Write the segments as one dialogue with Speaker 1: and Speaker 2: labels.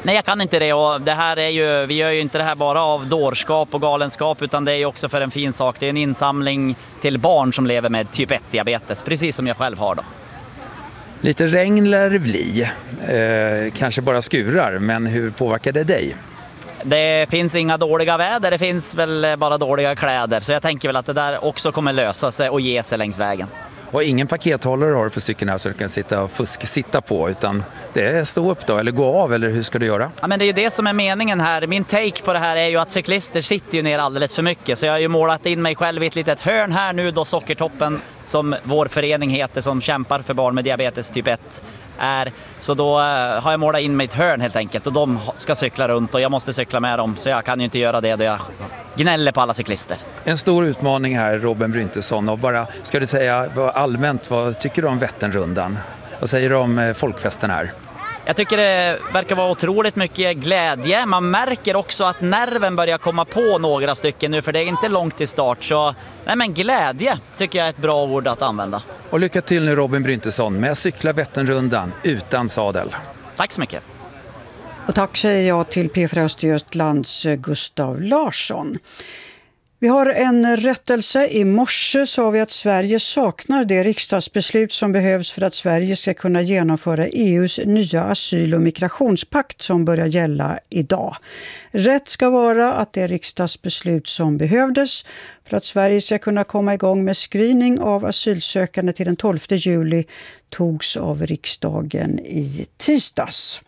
Speaker 1: Nej, jag kan inte det, och det här är ju, vi gör ju inte det här bara av dårskap och galenskap, utan det är ju också för en fin sak. Det är en insamling till barn som lever med typ 1-diabetes, precis som jag själv har då.
Speaker 2: Lite regn lär det bli, kanske bara skurar, men hur påverkar det dig?
Speaker 1: Det finns inga dåliga väder, det finns väl bara dåliga kläder, så jag tänker väl att det där också kommer lösa sig och ge sig längs vägen.
Speaker 2: Och ingen pakethållare har du på cykeln här så du kan sitta och sitta på, utan det är stå upp då eller gå av, eller hur ska du göra?
Speaker 1: Ja, men det är ju det som är meningen här. Min take på det här är ju att cyklister sitter ju ner alldeles för mycket, så jag har ju målat in mig själv i ett litet hörn här nu då Sockertoppen, som vår förening heter, som kämpar för barn med diabetes typ 1 är. Så då har jag målat in mig i ett hörn helt enkelt, och de ska cykla runt och jag måste cykla med dem, så jag kan ju inte göra det då jag gnäller på alla cyklister.
Speaker 2: En stor utmaning här, Robin Bryntesson, och bara ska du säga allmänt, vad tycker du om Vätternrundan? Vad säger du om folkfesten här?
Speaker 1: Jag tycker det verkar vara otroligt mycket glädje. Man märker också att nerven börjar komma på några stycken nu, för det är inte långt till start. Så nej, men glädje tycker jag är ett bra ord att använda.
Speaker 2: Och lycka till nu, Robin Bryntesson, med cykla Vätternrundan utan sadel.
Speaker 1: Tack så mycket.
Speaker 3: Och tack säger jag till P4 Östergötlands Gustav Larsson. Vi har en rättelse. I morse sa vi att Sverige saknar det riksdagsbeslut som behövs för att Sverige ska kunna genomföra EUs nya asyl- och migrationspakt som börjar gälla idag. Rätt ska vara att det riksdagsbeslut som behövdes för att Sverige ska kunna komma igång med screening av asylsökande till den 12 juli togs av riksdagen i tisdags.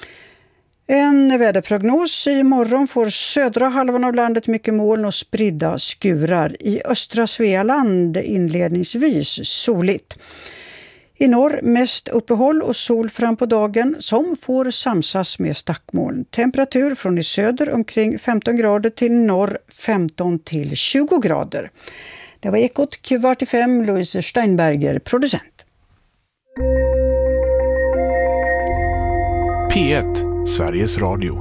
Speaker 3: En väderprognos. Imorgon får södra halvan av landet mycket moln och spridda skurar. I östra Svealand inledningsvis soligt. I norr mest uppehåll och sol fram på dagen som får samsas med stackmoln. Temperatur från i söder omkring 15 grader till norr 15 till 20 grader. Det var Ekot 4:45, Louise Steinberger, producent.
Speaker 4: P1, Sveriges Radio.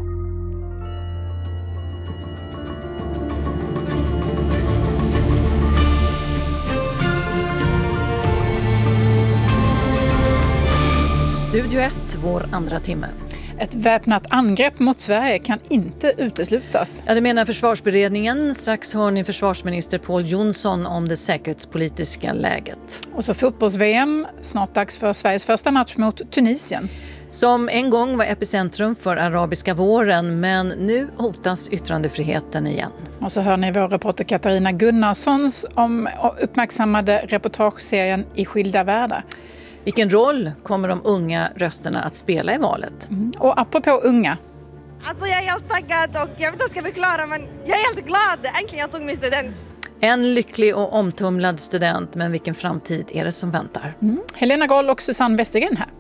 Speaker 5: Studio 1, vår andra timme.
Speaker 6: Ett väpnat angrepp mot Sverige kan inte uteslutas.
Speaker 5: Ja, det menar försvarsberedningen. Strax hör ni försvarsminister Pål Jonsson om det säkerhetspolitiska läget.
Speaker 6: Och så fotbolls-VM, snart dags för Sveriges första match mot Tunisien.
Speaker 5: Som en gång var epicentrum för arabiska våren, men nu hotas yttrandefriheten igen.
Speaker 6: Och så hör ni vår reporter Katarina Gunnarssons om uppmärksammade reportageserien I skilda världar.
Speaker 5: Vilken roll kommer de unga rösterna att spela i valet?
Speaker 6: Och apropå unga.
Speaker 7: Alltså jag är helt taggad och jag vet inte vad jag ska förklara, men jag är helt glad. Äntligen jag tog min student.
Speaker 5: En lycklig och omtumlad student, men vilken framtid är det som väntar?
Speaker 6: Helena Goll och Susanne Westergren här.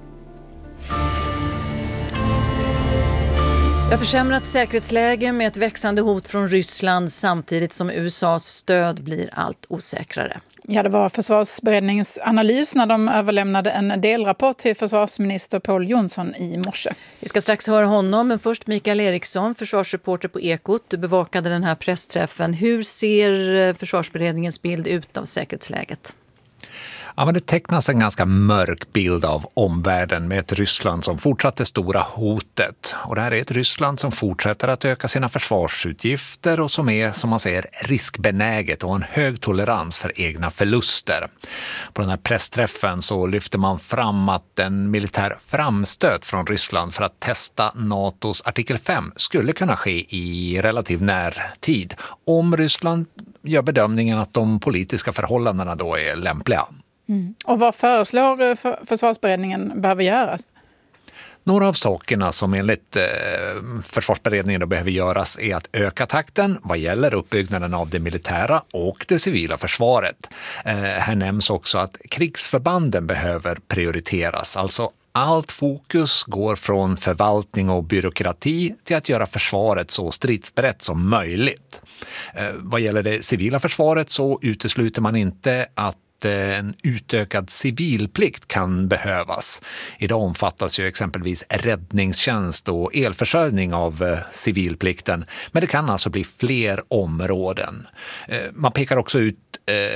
Speaker 5: Det har försämrat säkerhetsläge med ett växande hot från Ryssland samtidigt som USAs stöd blir allt osäkrare.
Speaker 6: Ja, det var försvarsberedningens analys när de överlämnade en delrapport till försvarsminister Pål Jonsson i morse.
Speaker 5: Vi ska strax höra honom, men först Mikael Eriksson, försvarsreporter på Ekot. Du bevakade den här pressträffen. Hur ser försvarsberedningens bild ut av säkerhetsläget?
Speaker 4: Ja, men det tecknas en ganska mörk bild av omvärlden med ett Ryssland som fortsatt det stora hotet. Och det här är ett Ryssland som fortsätter att öka sina försvarsutgifter och som är, som man säger, riskbenäget och en hög tolerans för egna förluster. På den här pressträffen så lyfter man fram att en militär framstöt från Ryssland för att testa NATOs artikel 5 skulle kunna ske i relativ närtid om Ryssland gör bedömningen att de politiska förhållandena då är lämpliga.
Speaker 6: Och vad föreslår försvarsberedningen behöver göras?
Speaker 4: Några av sakerna som enligt försvarsberedningen då behöver göras är att öka takten vad gäller uppbyggnaden av det militära och det civila försvaret. Här nämns också att krigsförbanden behöver prioriteras, alltså allt fokus går från förvaltning och byråkrati till att göra försvaret så stridsberett som möjligt. Vad gäller det civila försvaret så utesluter man inte att en utökad civilplikt kan behövas. Idag omfattas ju exempelvis räddningstjänst och elförsörjning av civilplikten, men det kan alltså bli fler områden. Man pekar också ut ett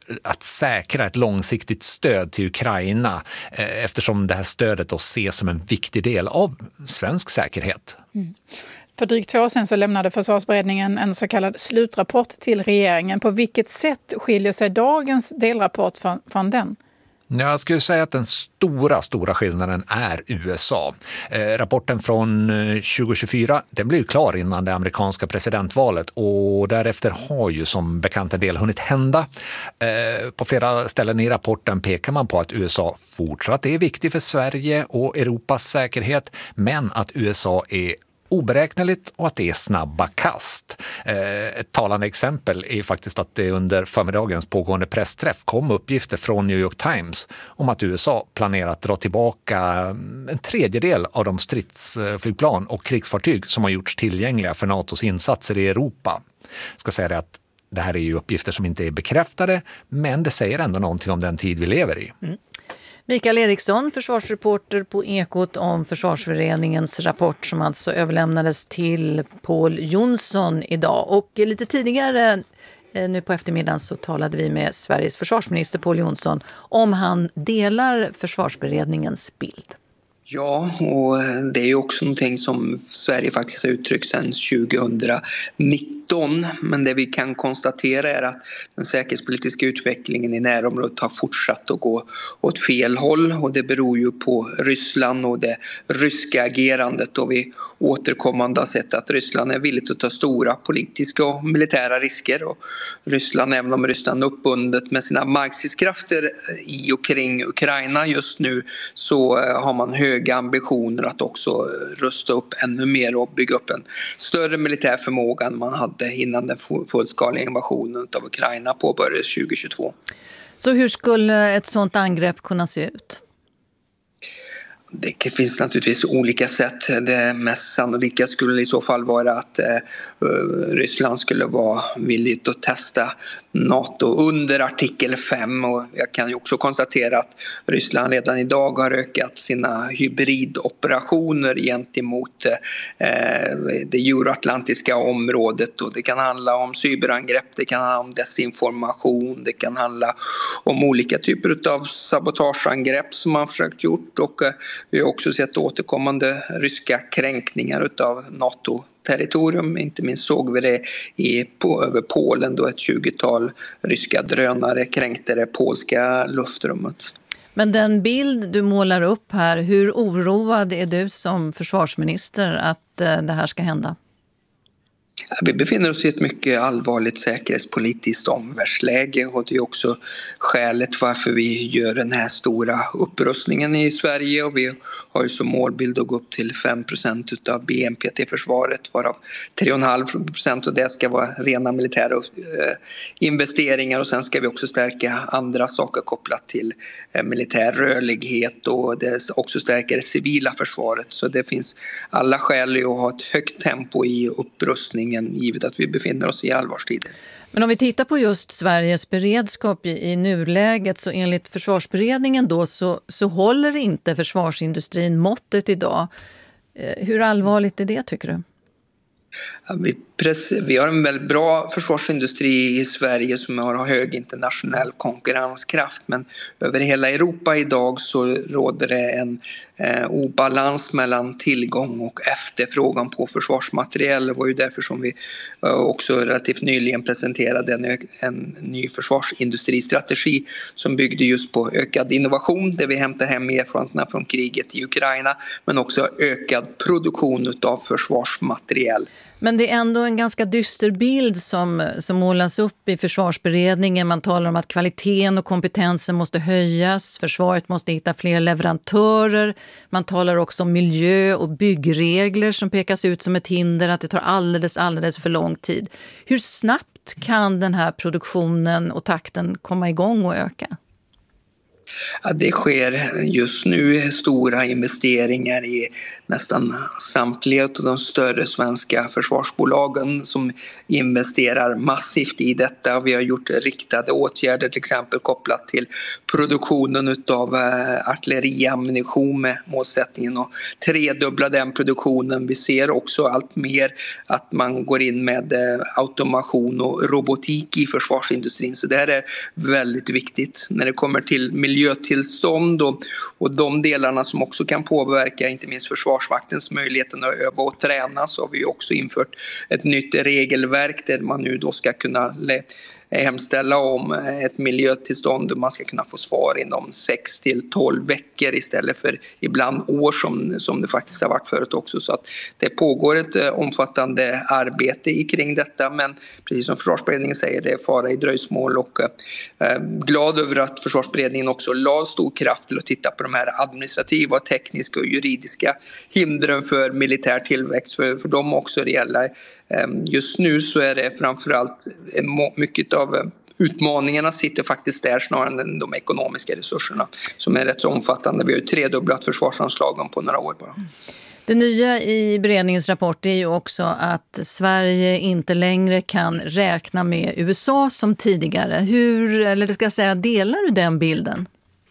Speaker 4: att säkra ett långsiktigt stöd till Ukraina eftersom det här stödet då ses som en viktig del av svensk säkerhet.
Speaker 6: För drygt 2 år sedan så lämnade försvarsberedningen en så kallad slutrapport till regeringen. På vilket sätt skiljer sig dagens delrapport från den?
Speaker 4: Jag skulle säga att den stora skillnaden är USA. Rapporten från 2024 den blev ju klar innan det amerikanska presidentvalet och därefter har ju som bekant en del hunnit hända. På flera ställen i rapporten pekar man på att USA fortsatt är viktig för Sverige och Europas säkerhet, men att USA är oberäkneligt och att det är snabba kast. Ett talande exempel är faktiskt att det under förmiddagens pågående pressträff kom uppgifter från New York Times om att USA planerar att dra tillbaka en tredjedel av de stridsflygplan och krigsfartyg som har gjorts tillgängliga för NATOs insatser i Europa. Jag ska säga det att det här är ju uppgifter som inte är bekräftade, men det säger ändå någonting om den tid vi lever i.
Speaker 5: Mikael Eriksson, försvarsreporter på Ekot om Försvarsföreningens rapport som alltså överlämnades till Pål Jonsson idag. Och lite tidigare nu på eftermiddagen så talade vi med Sveriges försvarsminister Pål Jonsson om han delar Försvarsberedningens bild.
Speaker 8: Ja, och det är ju också någonting som Sverige faktiskt har uttryckt sedan 2019. Men det vi kan konstatera är att den säkerhetspolitiska utvecklingen i närområdet har fortsatt att gå åt fel håll. Och det beror ju på Ryssland och det ryska agerandet. Och vi återkommande har sett att Ryssland är villigt att ta stora politiska och militära risker. Och Ryssland, även om Ryssland är uppbundet med sina markstridskrafter i och kring Ukraina just nu, så har man höga ambitioner att också rusta upp ännu mer och bygga upp en större militär förmåga än man hade innan den fullskaliga invasionen av Ukraina påbörjades 2022.
Speaker 5: Så hur skulle ett sådant angrepp kunna se ut?
Speaker 8: Det finns naturligtvis olika sätt. Det mest sannolika skulle i så fall vara att Ryssland skulle vara villigt att testa NATO under artikel 5. Och jag kan ju också konstatera att Ryssland redan idag har ökat sina hybridoperationer gentemot det euroatlantiska området. Och det kan handla om cyberangrepp, det kan handla om desinformation, det kan handla om olika typer av sabotageangrepp som man försökt gjort. Och vi har också sett återkommande ryska kränkningar av NATO-territorium. Inte minst såg vi det över Polen då ett 20-tal ryska drönare kränkte det polska luftrummet.
Speaker 5: Men den bild du målar upp här, hur oroad är du som försvarsminister att det här ska hända?
Speaker 8: Vi befinner oss i ett mycket allvarligt säkerhetspolitiskt omvärldsläge och det är också skälet varför vi gör den här stora upprustningen i Sverige, och vi har ju som målbild att gå upp till 5% av BNP till försvaret, varav 3,5% och det ska vara rena militära investeringar, och sen ska vi också stärka andra saker kopplat till militär rörlighet och det också stärka det civila försvaret. Så det finns alla skäl att ha ett högt tempo i upprustningen givet att vi befinner oss i allvarstider.
Speaker 5: Men om vi tittar på just Sveriges beredskap i nuläget, så enligt försvarsberedningen då så håller inte försvarsindustrin måttet idag. Hur allvarligt är det, tycker du?
Speaker 8: Vi har en väldigt bra försvarsindustri i Sverige som har hög internationell konkurrenskraft, men över hela Europa idag så råder det en obalans mellan tillgång och efterfrågan på försvarsmateriel. Det var ju därför som vi också relativt nyligen presenterade en ny försvarsindustristrategi som byggde just på ökad innovation där vi hämtar hem erfarenheterna från kriget i Ukraina, men också ökad produktion av försvarsmateriel.
Speaker 5: Men det är ändå en ganska dyster bild som målas upp i försvarsberedningen. Man talar om att kvaliteten och kompetensen måste höjas. Försvaret måste hitta fler leverantörer. Man talar också om miljö- och byggregler som pekas ut som ett hinder, att det tar alldeles för lång tid. Hur snabbt kan den här produktionen och takten komma igång och öka?
Speaker 8: Ja, det sker just nu stora investeringar i nästan samtliga av de större svenska försvarsbolagen som investerar massivt i detta. Vi har gjort riktade åtgärder till exempel kopplat till produktionen av artilleriammunition med målsättningen att tredubbla den produktionen. Vi ser också allt mer att man går in med automation och robotik i försvarsindustrin, så det här är väldigt viktigt. När det kommer till miljötillstånd och de delarna som också kan påverka inte minst Försvarsmaktens möjligheten att öva och träna, så har vi också infört ett nytt regelverk där man nu då ska kunna hemställa om ett miljötillstånd. Man ska kunna få svar inom 6 till 12 veckor istället för ibland år som det faktiskt har varit förut också. Så att det pågår ett omfattande arbete kring detta, men precis som Försvarsberedningen säger, det är fara i dröjsmål, och glad över att Försvarsberedningen också la stor kraft till att titta på de här administrativa, tekniska och juridiska hindren för militär tillväxt, för de är också reella. Just nu så är det framförallt mycket av utmaningarna sitter faktiskt där snarare än de ekonomiska resurserna som är rätt så omfattande. Vi har ju tredubblat försvarsanslagen på några år bara.
Speaker 5: Det nya i beredningens rapport är ju också att Sverige inte längre kan räkna med USA som tidigare. Delar du den bilden?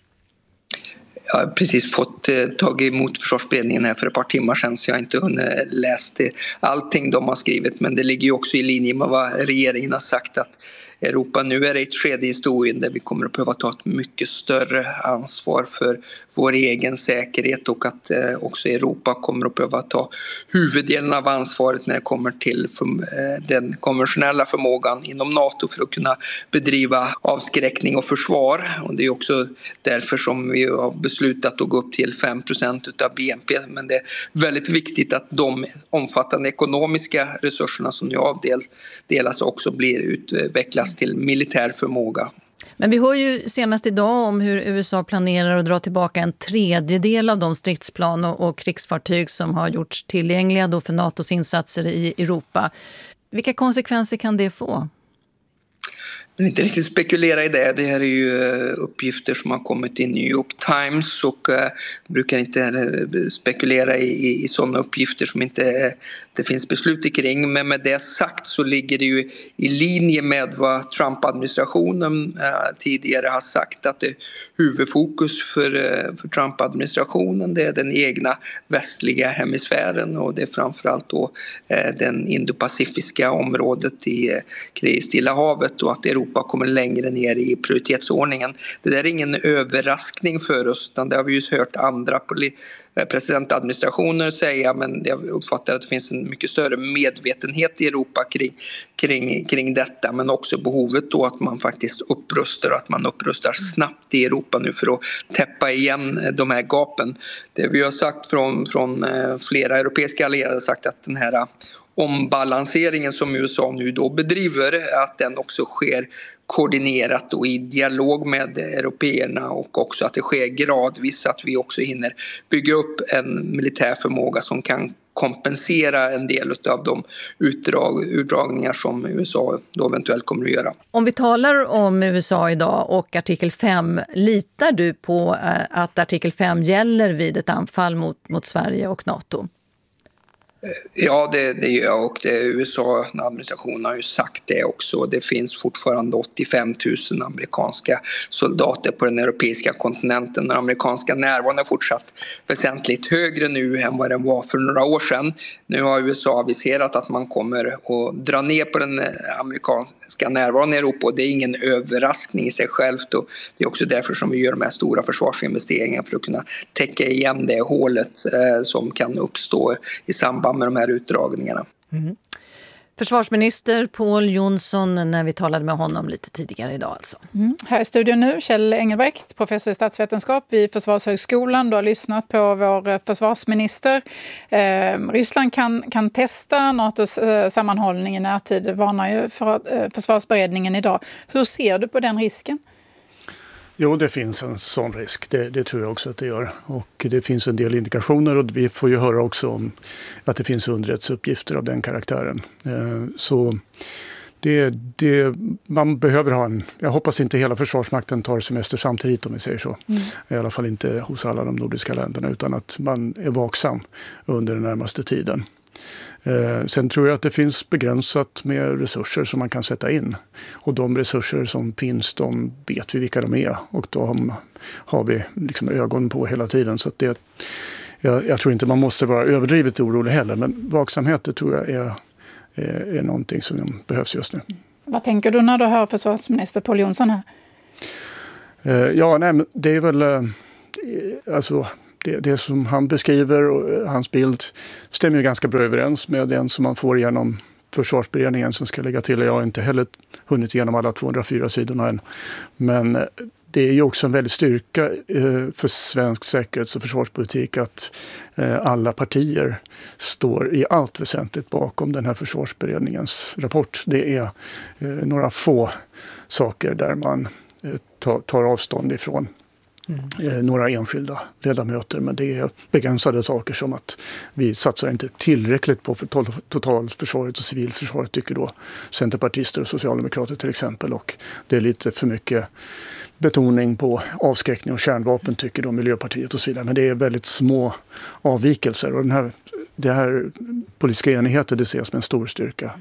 Speaker 8: Jag har precis fått tag emot Försvarsberedningen här för ett par timmar sedan, så jag har inte hunnit läst allting de har skrivit, men det ligger ju också i linje med vad regeringen har sagt, att Europa nu är i ett skede i historien där vi kommer att behöva ta ett mycket större ansvar för vår egen säkerhet, och att också Europa kommer att behöva ta huvuddelen av ansvaret när det kommer till den konventionella förmågan inom NATO för att kunna bedriva avskräckning och försvar. Och det är också därför som vi har beslutat att gå upp till 5% av BNP. Men det är väldigt viktigt att de omfattande ekonomiska resurserna som nu avdelas också utvecklas till militär förmåga.
Speaker 5: Men vi hör ju senast idag om hur USA planerar att dra tillbaka 1/3 av de stridsplan och krigsfartyg som har gjorts tillgängliga då för NATOs insatser i Europa. Vilka konsekvenser kan det få?
Speaker 8: Men inte riktigt spekulera i det. Det här är ju uppgifter som har kommit i New York Times, och brukar inte spekulera i sådana uppgifter som inte det finns beslut kring. Men med det sagt så ligger det ju i linje med vad Trump-administrationen tidigare har sagt, att det huvudfokus för Trump-administrationen det är den egna västliga hemisfären, och det är framförallt då den indopacifiska området i Stilla havet, och att Europa kommer längre ner i prioritetsordningen. Det där är ingen överraskning för oss, utan det har vi ju hört andra presidentadministrationer säga, men jag uppfattar att det finns en mycket större medvetenhet i Europa kring detta, men också behovet då att man faktiskt upprustar, och att man upprustar snabbt i Europa nu för att täppa igen de här gapen. Det vi har sagt från flera europeiska allierade har sagt att den här ombalanseringen som USA nu då bedriver, att den också sker koordinerat och i dialog med européerna, och också att det sker gradvis, att vi också hinner bygga upp en militär förmåga som kan kompensera en del av de utdragningar som USA då eventuellt kommer att göra.
Speaker 5: Om vi talar om USA idag och artikel 5, litar du på att artikel 5 gäller vid ett anfall mot Sverige och NATO?
Speaker 8: Ja, det gör jag, och USA-administrationen har ju sagt det också. Det finns fortfarande 85 000 amerikanska soldater på den europeiska kontinenten. Den amerikanska närvaron är fortsatt väsentligt högre nu än vad den var för några år sedan. Nu har USA aviserat att man kommer att dra ner på den amerikanska närvaron i Europa, och det är ingen överraskning i sig självt. Och det är också därför som vi gör de här stora försvarsinvesteringarna, för att kunna täcka igen det hålet som kan uppstå i samband med de här utdragningarna.
Speaker 5: Mm. Försvarsminister Pål Jonsson när vi talade med honom lite tidigare idag alltså.
Speaker 6: Här i studion nu Kjell Engelbrekt, professor i statsvetenskap vid Försvarshögskolan. Du har lyssnat på vår försvarsminister. Ryssland kan testa NATOs sammanhållning i närtid, varnar ju för Försvarsberedningen idag. Hur ser du på den risken?
Speaker 9: Jo, det finns en sån risk. Det tror jag också att det gör. Och det finns en del indikationer, och vi får ju höra också om att det finns underrättelseuppgifter av den karaktären. Så Man behöver ha jag hoppas inte hela Försvarsmakten tar semester samtidigt om vi säger så. I alla fall inte hos alla de nordiska länderna, utan att man är vaksam under den närmaste tiden. Sen tror jag att det finns begränsat med resurser som man kan sätta in. Och de resurser som finns, de vet vi vilka de är. Och de har vi liksom ögon på hela tiden. Så att jag tror inte man måste vara överdrivet orolig heller. Men vaksamhet, det tror jag är någonting som behövs just nu.
Speaker 6: Vad tänker du när du hör försvarsminister Pål Jonson här?
Speaker 9: Men det är väl... Det som han beskriver och hans bild stämmer ju ganska bra överens med den som man får genom försvarsberedningen, som ska lägga till. Jag har inte heller hunnit igenom alla 204 sidorna än. Men det är ju också en väldig styrka för svensk säkerhets- och försvarspolitik att alla partier står i allt väsentligt bakom den här försvarsberedningens rapport. Det är några få saker där man tar avstånd ifrån några enskilda ledamöter, men det är begränsade saker som att vi satsar inte tillräckligt på totalförsvaret och civilförsvaret, tycker då centerpartister och socialdemokrater till exempel, och det är lite för mycket betoning på avskräckning och kärnvapen, tycker då Miljöpartiet och så vidare, men det är väldigt små avvikelser och det här politiska enigheten, det ses med en stor styrka.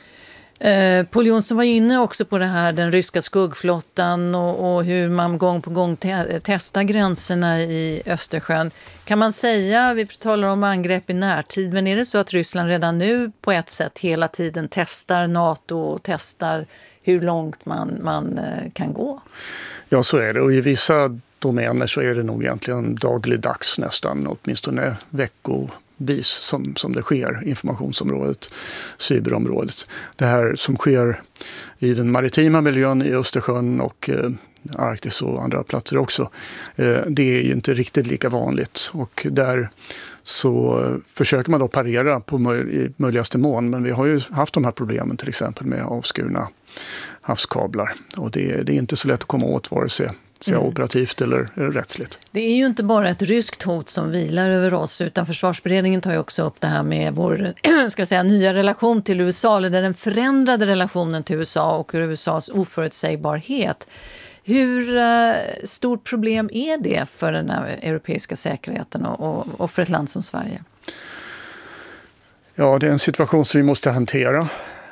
Speaker 5: Pål Jonson var inne också på det här, den ryska skuggflottan och hur man gång på gång testar gränserna i Östersjön. Kan man säga, vi talar om angrepp i närtid, men är det så att Ryssland redan nu på ett sätt hela tiden testar NATO och testar hur långt man kan gå? Ja, så är det, och i vissa domäner så är det nog egentligen dagligdags nästan, åtminstone veckovis som det sker, informationsområdet, cyberområdet. Det här som sker i den maritima miljön i Östersjön och Arktis och andra platser också, det är ju inte riktigt lika vanligt, och där så försöker man då parera i möjligaste mån, men vi har ju haft de här problemen till exempel med avskurna havskablar, och det är inte så lätt att komma åt vare sig operativt eller rättsligt. Det är ju inte bara ett ryskt hot som vilar över oss, utan försvarsberedningen tar ju också upp det här med vår nya relation till USA, eller den förändrade relationen till USA och USAs oförutsägbarhet. Hur stort problem är det för den här europeiska säkerheten och för ett land som Sverige? Ja, det är en situation som vi måste hantera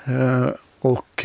Speaker 5: och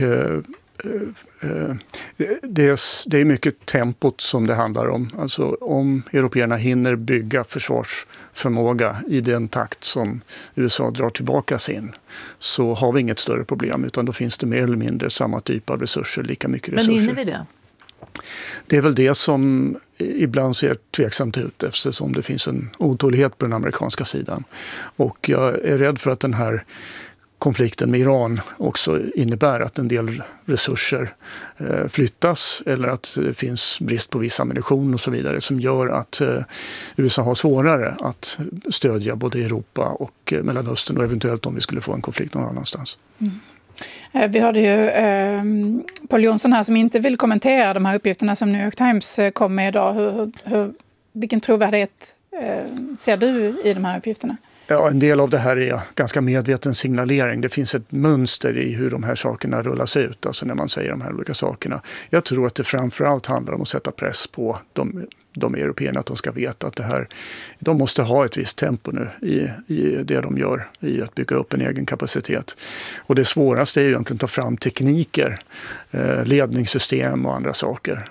Speaker 5: det är mycket tempot som det handlar om. Alltså om européerna hinner bygga försvarsförmåga i den takt som USA drar tillbaka sin, så har vi inget större problem, utan då finns det mer eller mindre samma typ av resurser, lika mycket resurser. Men hinner vi det? Det är väl det som ibland ser tveksamt ut, eftersom det finns en otålighet på den amerikanska sidan. Och jag är rädd för att den här konflikten med Iran också innebär att en del resurser flyttas, eller att det finns brist på viss ammunition och så vidare, som gör att USA har svårare att stödja både Europa och Mellanöstern, och eventuellt om vi skulle få en konflikt någon annanstans. Vi hörde ju Pål Jonson här som inte vill kommentera de här uppgifterna som New York Times kom med idag. Vilken trovärdighet ser du i de här uppgifterna? Ja, en del av det här är ganska medveten signalering. Det finns ett mönster i hur de här sakerna rullas ut, alltså när man säger de här olika sakerna. Jag tror att det framförallt handlar om att sätta press på de européerna, att de ska veta att de måste ha ett visst tempo nu i det de gör, i att bygga upp en egen kapacitet. Och det svåraste är ju egentligen att ta fram tekniker, ledningssystem och andra saker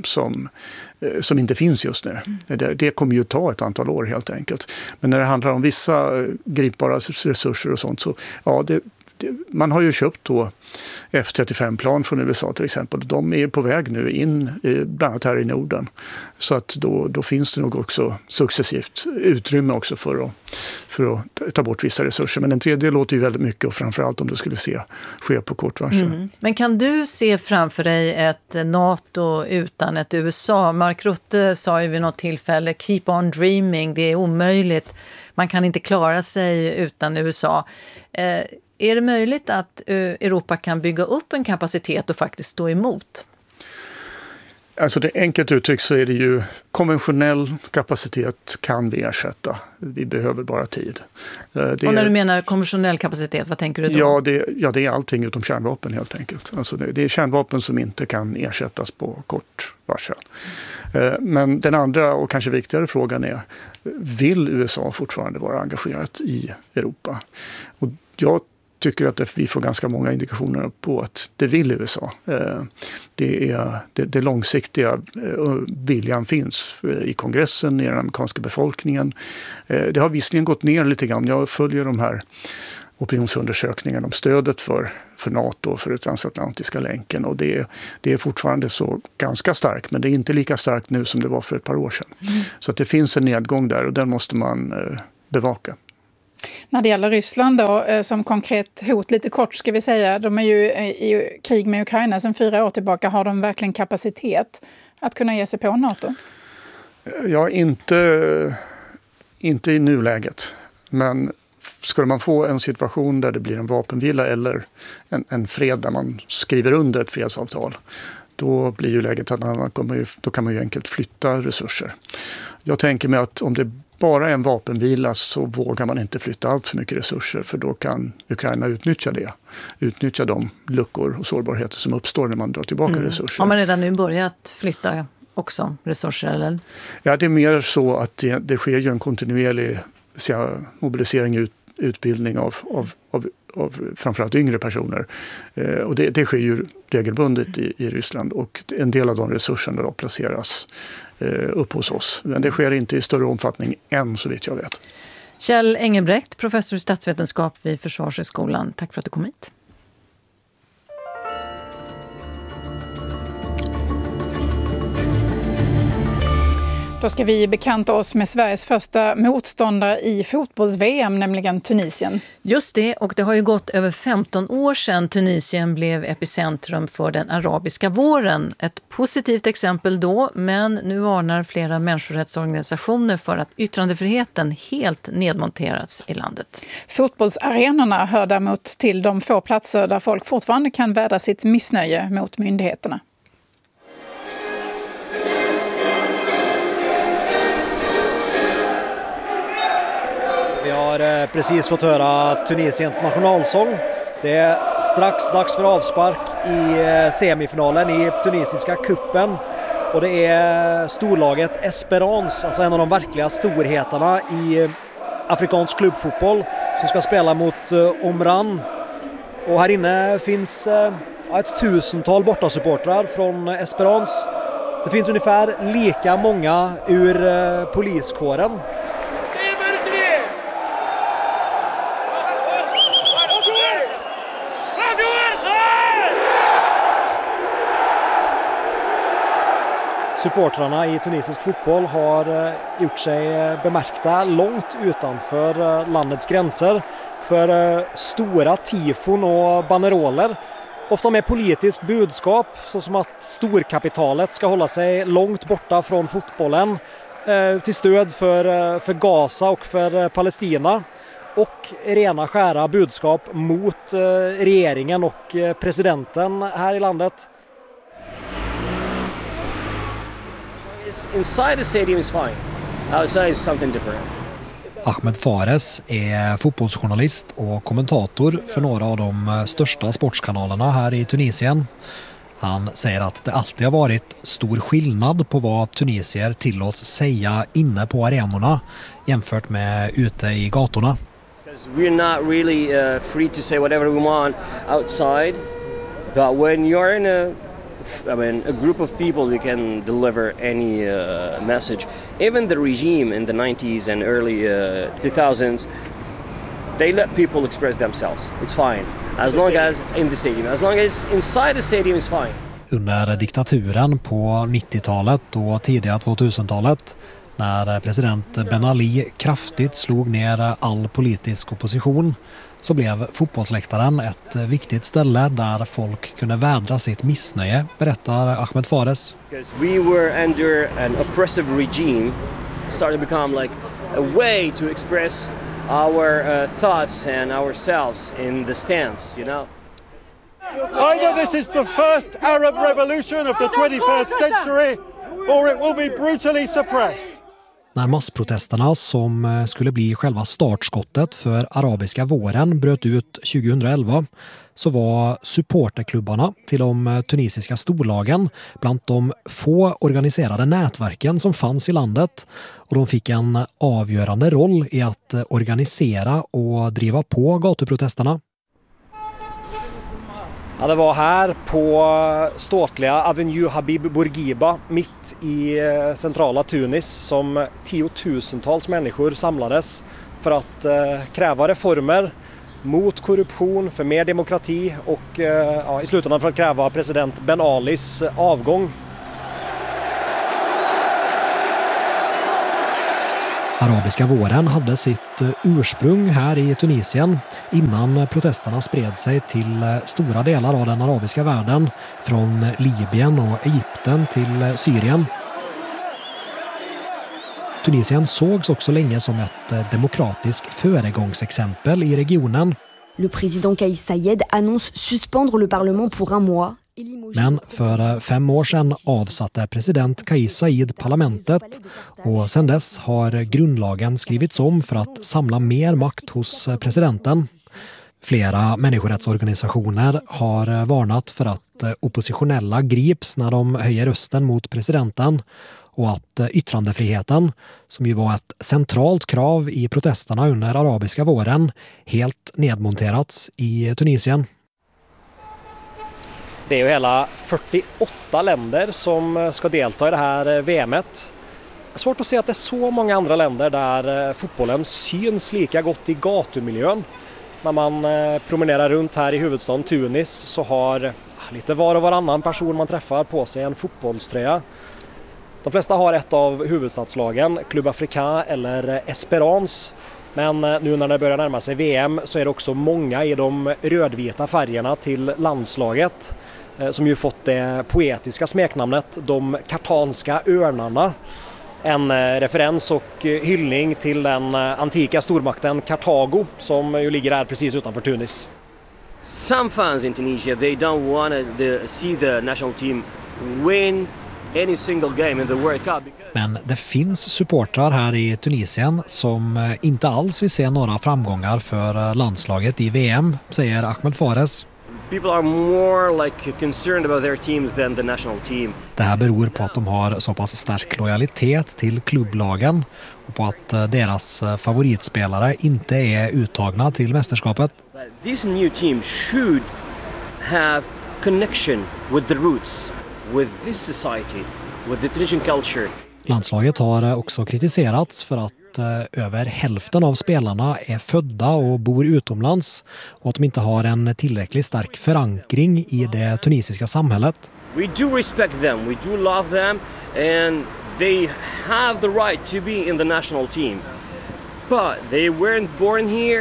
Speaker 5: som inte finns just nu. Det kommer ju ta ett antal år helt enkelt. Men när det handlar om vissa gripbara resurser och sånt, så ja, man har ju köpt då F-35-plan från USA till exempel. De är på väg nu in, bland annat här i Norden. Så att då finns det nog också successivt utrymme också för att ta bort vissa resurser. Men en tredje låter ju väldigt mycket, och framförallt om det skulle ske på kort varsel. Men kan du se framför dig ett NATO utan ett USA? Mark Rutte sa ju vid något tillfälle, keep on dreaming, det är omöjligt. Man kan inte klara sig utan USA. Är det möjligt att Europa kan bygga upp en kapacitet och faktiskt stå emot?
Speaker 9: Alltså det enkelt uttryckt så är det ju konventionell kapacitet kan vi ersätta. Vi behöver bara tid.
Speaker 5: Och när du menar konventionell kapacitet, vad tänker du då?
Speaker 9: Det är allting utom kärnvapen helt enkelt. Alltså det är kärnvapen som inte kan ersättas på kort varsel. Men den andra och kanske viktigare frågan är, vill USA fortfarande vara engagerat i Europa? Och jag tycker att vi får ganska många indikationer på att det vill USA. Det långsiktiga viljan finns i kongressen, i den amerikanska befolkningen. Det har visserligen gått ner lite grann. Jag följer de här opinionsundersökningarna om stödet för NATO och för den transatlantiska länken. Och det är fortfarande så ganska starkt, men det är inte lika starkt nu som det var för ett par år sedan. Så att det finns en nedgång där och den måste man bevaka.
Speaker 6: När det gäller Ryssland då, som konkret hot, lite kort ska vi säga, de är ju i krig med Ukraina sedan 4 år tillbaka. Har de verkligen kapacitet att kunna ge sig på NATO?
Speaker 9: Ja, inte i nuläget. Men skulle man få en situation där det blir en vapenvila eller en fred där man skriver under ett fredsavtal, då blir ju läget att då kan man ju enkelt flytta resurser. Jag tänker mig att om det bara en vapenvila så vågar man inte flytta allt för mycket resurser, för då kan Ukraina utnyttja det. Utnyttja de luckor och sårbarheter som uppstår när man drar tillbaka resurser.
Speaker 5: Har man redan nu börjat flytta också resurser? Eller?
Speaker 9: Ja, det är mer så att det sker ju en kontinuerlig mobilisering och utbildning av framförallt yngre personer. Och det sker ju regelbundet i Ryssland, och en del av de resurserna då placeras upp hos oss. Men det sker inte i större omfattning än så vitt jag vet.
Speaker 5: Kjell Engelbrekt, professor i statsvetenskap vid Försvarshögskolan. Tack för att du kom hit.
Speaker 6: Då ska vi bekanta oss med Sveriges första motståndare i fotbolls-VM, nämligen Tunisien.
Speaker 5: Just det, och det har ju gått över 15 år sedan Tunisien blev epicentrum för den arabiska våren. Ett positivt exempel då, men nu varnar flera människorättsorganisationer för att yttrandefriheten helt nedmonterats i landet.
Speaker 6: Fotbollsarenorna hör däremot till de få platser där folk fortfarande kan vädra sitt missnöje mot myndigheterna.
Speaker 10: Vi har precis fått höra Tunisiens nationalsång. Det är strax dags för avspark i semifinalen i tunisiska kuppen. Och det är storlaget Esperance, alltså en av de verkliga storheterna i afrikansk klubbfotboll, som ska spela mot Omran. Och här inne finns ett 1000-tal bortasupportrar från Esperance. Det finns ungefär lika många ur poliskåren. Supportrarna i tunisisk fotboll har gjort sig bemärkta långt utanför landets gränser för stora tifon och banderoler, ofta med politiskt budskap, såsom att storkapitalet ska hålla sig långt borta från fotbollen till stöd för Gaza och för Palestina, och rena skära budskap mot regeringen och presidenten här i landet.
Speaker 11: Inside the stadium is fine. Outside is something different.
Speaker 12: Ahmed Fares är fotbollsjournalist och kommentator för några av de största sportskanalerna här i Tunisien. Han säger att det alltid har varit stor skillnad på vad tunisier tillåts säga inne på arenorna jämfört med ute i gatorna.
Speaker 11: We're not really free to say whatever we want outside, but when you're in a group of people, you can deliver any message. Even the regime in the 90s and early 2000s, they let people express themselves. It's fine. As long as in the stadium. As long as inside the stadium is fine.
Speaker 12: Under diktaturen på 90-talet och tidiga 2000-talet, när president Ben Ali kraftigt slog ner all politisk opposition, så blev fotbollsläktaren ett viktigt ställe där folk kunde vädra sitt missnöje, berättar Ahmed Fares.
Speaker 11: Because we were under an oppressive regime, started to become like a way to express our thoughts and ourselves in the stands, you know.
Speaker 13: Either this is the first Arab revolution of the 21st century or it will be brutally suppressed.
Speaker 12: När massprotesterna som skulle bli själva startskottet för arabiska våren bröt ut 2011 så var supporterklubbarna till de tunisiska storlagen bland de få organiserade nätverken som fanns i landet, och de fick en avgörande roll i att organisera och driva på gatuprotesterna.
Speaker 10: Ja, det var här på ståtliga Avenue Habib Bourguiba mitt i centrala Tunis som tiotusentals människor samlades för att kräva reformer mot korruption, för mer demokrati och i slutändan för att kräva president Ben Alis avgång.
Speaker 12: Arabiska våren hade sitt ursprung här i Tunisien innan protesterna spred sig till stora delar av den arabiska världen, från Libyen och Egypten till Syrien. Tunisien sågs också länge som ett demokratiskt föregångsexempel i regionen.
Speaker 14: Le président Kais Saied annonce suspendre le parlement pour un mois.
Speaker 12: Men för 5 år sedan avsatte president Kais Saied parlamentet, och sedan dess har grundlagen skrivits om för att samla mer makt hos presidenten. Flera människorättsorganisationer har varnat för att oppositionella grips när de höjer rösten mot presidenten, och att yttrandefriheten, som ju var ett centralt krav i protesterna under arabiska våren, helt nedmonterats i Tunisien.
Speaker 10: Det är ju hela 48 länder som ska delta i det här VMet. Svårt att se att det är så många andra länder där fotbollen syns lika gott i gatumiljön. När man promenerar runt här i huvudstaden Tunis så har lite var och varannan person man träffar på sig en fotbollströja. De flesta har ett av huvudstadslagen, Club Africain eller Esperance. Men nu när det börjar närma sig VM så är det också många i de rödvita färgerna till landslaget, som ju fått det poetiska smeknamnet de kartanska örnarna. En referens och hyllning till den antika stormakten Kartago som ju ligger här precis utanför Tunis.
Speaker 11: Some fans in Tunisia, they don't want to see the national team win any single game in the World Cup.
Speaker 12: Men det finns supportrar här i Tunisien som inte alls vill se några framgångar för landslaget i VM, säger Ahmed Fares.
Speaker 11: People are more like concerned about their teams than the national team.
Speaker 12: Det här beror på att de har så pass stark lojalitet till klubblagen och på att deras favoritspelare inte är uttagna till mästerskapet.
Speaker 11: This new team should have connection with the roots, with this society, with the Tunisian culture.
Speaker 12: Landslaget har också kritiserats för att över hälften av spelarna är födda och bor utomlands och att de inte har en tillräckligt stark förankring i det tunisiska samhället.
Speaker 11: We do respect them, we do love them, and they have the right to be in the national team. But they weren't born here,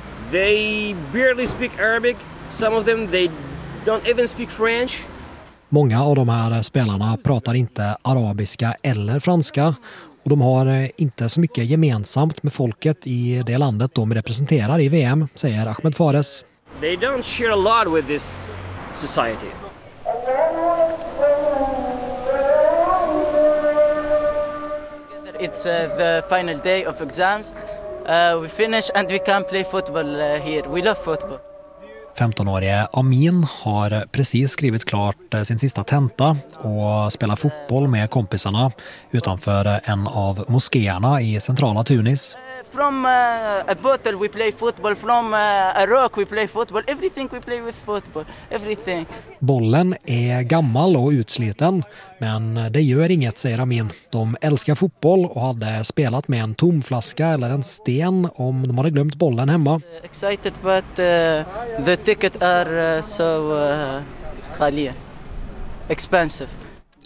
Speaker 11: they barely speak Arabic, some of them they don't even speak French.
Speaker 12: Många av de här spelarna pratar inte arabiska eller franska, och de har inte så mycket gemensamt med folket i det landet de representerar i VM, säger Ahmed Fares.
Speaker 11: They don't share a lot with this society.
Speaker 15: It's the final day of exams. We finish and we can play football here. We love football.
Speaker 12: 15-årige Amin har precis skrivit klart sin sista tenta och spelar fotboll med kompisarna utanför en av moskéerna i centrala Tunis.
Speaker 15: From a bottle we play football, from a rock we play football, everything we play with football, everything.
Speaker 12: Bollen är gammal och utsliten, men det gör inget, säger Amin. De älskar fotboll och hade spelat med en tom flaska eller en sten om de hade glömt bollen hemma.
Speaker 15: Excited but the ticket are so expensive.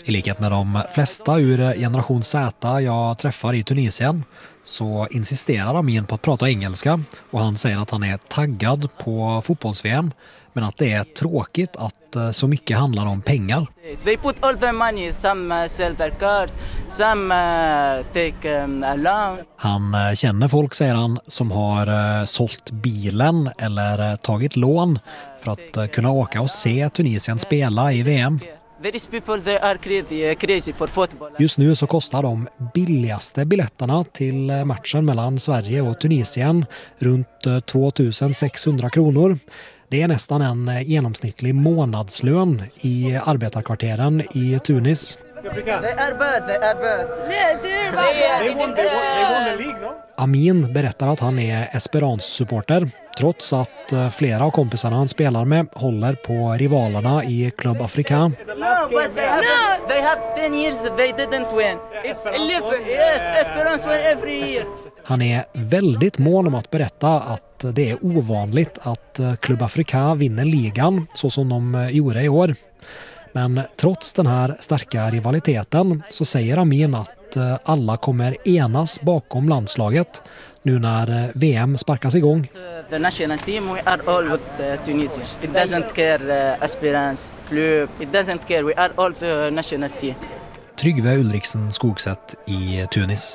Speaker 12: I likhet med de flesta ur generation Z jag träffar i Tunisien så insisterar Amin på att prata engelska och han säger att han är taggad på fotbolls-VM men att det är tråkigt att så mycket handlar om pengar.
Speaker 15: They put all the money, some sell their cars, some take a loan.
Speaker 12: Han känner folk, säger han, som har sålt bilen eller tagit lån för att kunna åka och se Tunisien spela i VM.
Speaker 15: There is people that are crazy for football.
Speaker 12: Just nu så kostar de billigaste biljetterna till matchen mellan Sverige och Tunisien runt 2600 kronor. Det är nästan en genomsnittlig månadslön i arbetarkvarteren i Tunis.
Speaker 15: They are bad.
Speaker 10: They won the league, no?
Speaker 12: Amin berättar att han är Esperance-supporter trots att flera av kompisarna han spelar med håller på rivalerna i Club Africa.
Speaker 15: No, but they have 10 years they didn't win. It's 11. Yes, Esperance win every year.
Speaker 12: Han är väldigt mån om att berätta att det är ovanligt att Club Africa vinner ligan så som de gjorde i år. Men trots den här starka rivaliteten så säger Amin att alla kommer enas bakom landslaget nu när VM sparkas igång.
Speaker 15: The national team, we are all with Tunisia. It doesn't care Esperance, Club, it doesn't care. We are all the national team.
Speaker 12: Tryggve Ulriksen Skogsätt i Tunis.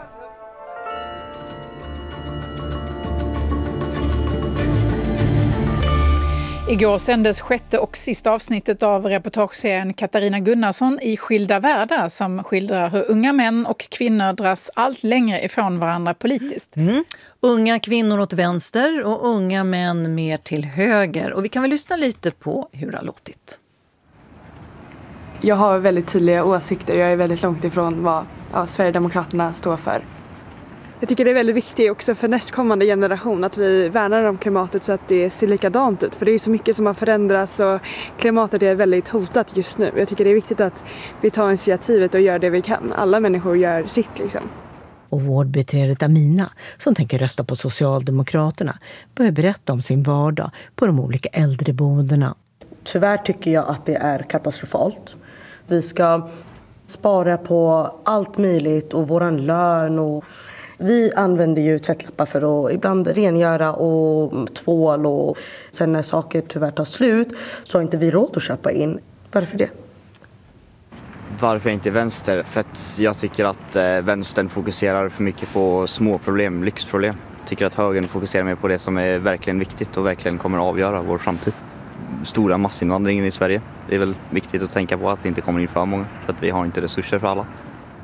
Speaker 6: Igår sändes sjätte och sista avsnittet av reportageserien Katarina Gunnarsson i Skilda världar som skildrar hur unga män och kvinnor dras allt längre ifrån varandra politiskt.
Speaker 5: Unga kvinnor åt vänster och unga män mer till höger. Och vi kan väl lyssna lite på hur det har låtit.
Speaker 16: Jag har väldigt tydliga åsikter. Jag är väldigt långt ifrån vad Sverigedemokraterna står för. Jag tycker det är väldigt viktigt också för nästkommande generation att vi värnar om klimatet så att det ser likadant ut. För det är så mycket som har förändrats och klimatet är väldigt hotat just nu. Jag tycker det är viktigt att vi tar initiativet och gör det vi kan. Alla människor gör sitt liksom.
Speaker 17: Och vårdbiträdet Amina, som tänker rösta på Socialdemokraterna, börjar berätta om sin vardag på de olika äldreboendena.
Speaker 18: Tyvärr tycker jag att det är katastrofalt. Vi ska spara på allt möjligt och våran lön och vi använder ju tvättlappar för att ibland rengöra och tvål och sen när saker tyvärr tar slut så har inte vi råd att köpa in. Varför det?
Speaker 19: Varför inte vänster? För att jag tycker att vänstern fokuserar för mycket på små problem, lyxproblem. Jag tycker att högern fokuserar mer på det som är verkligen viktigt och verkligen kommer att avgöra vår framtid. Stora massinvandringen i Sverige. Det är väl viktigt att tänka på att det inte kommer in för många för att vi har inte resurser för alla.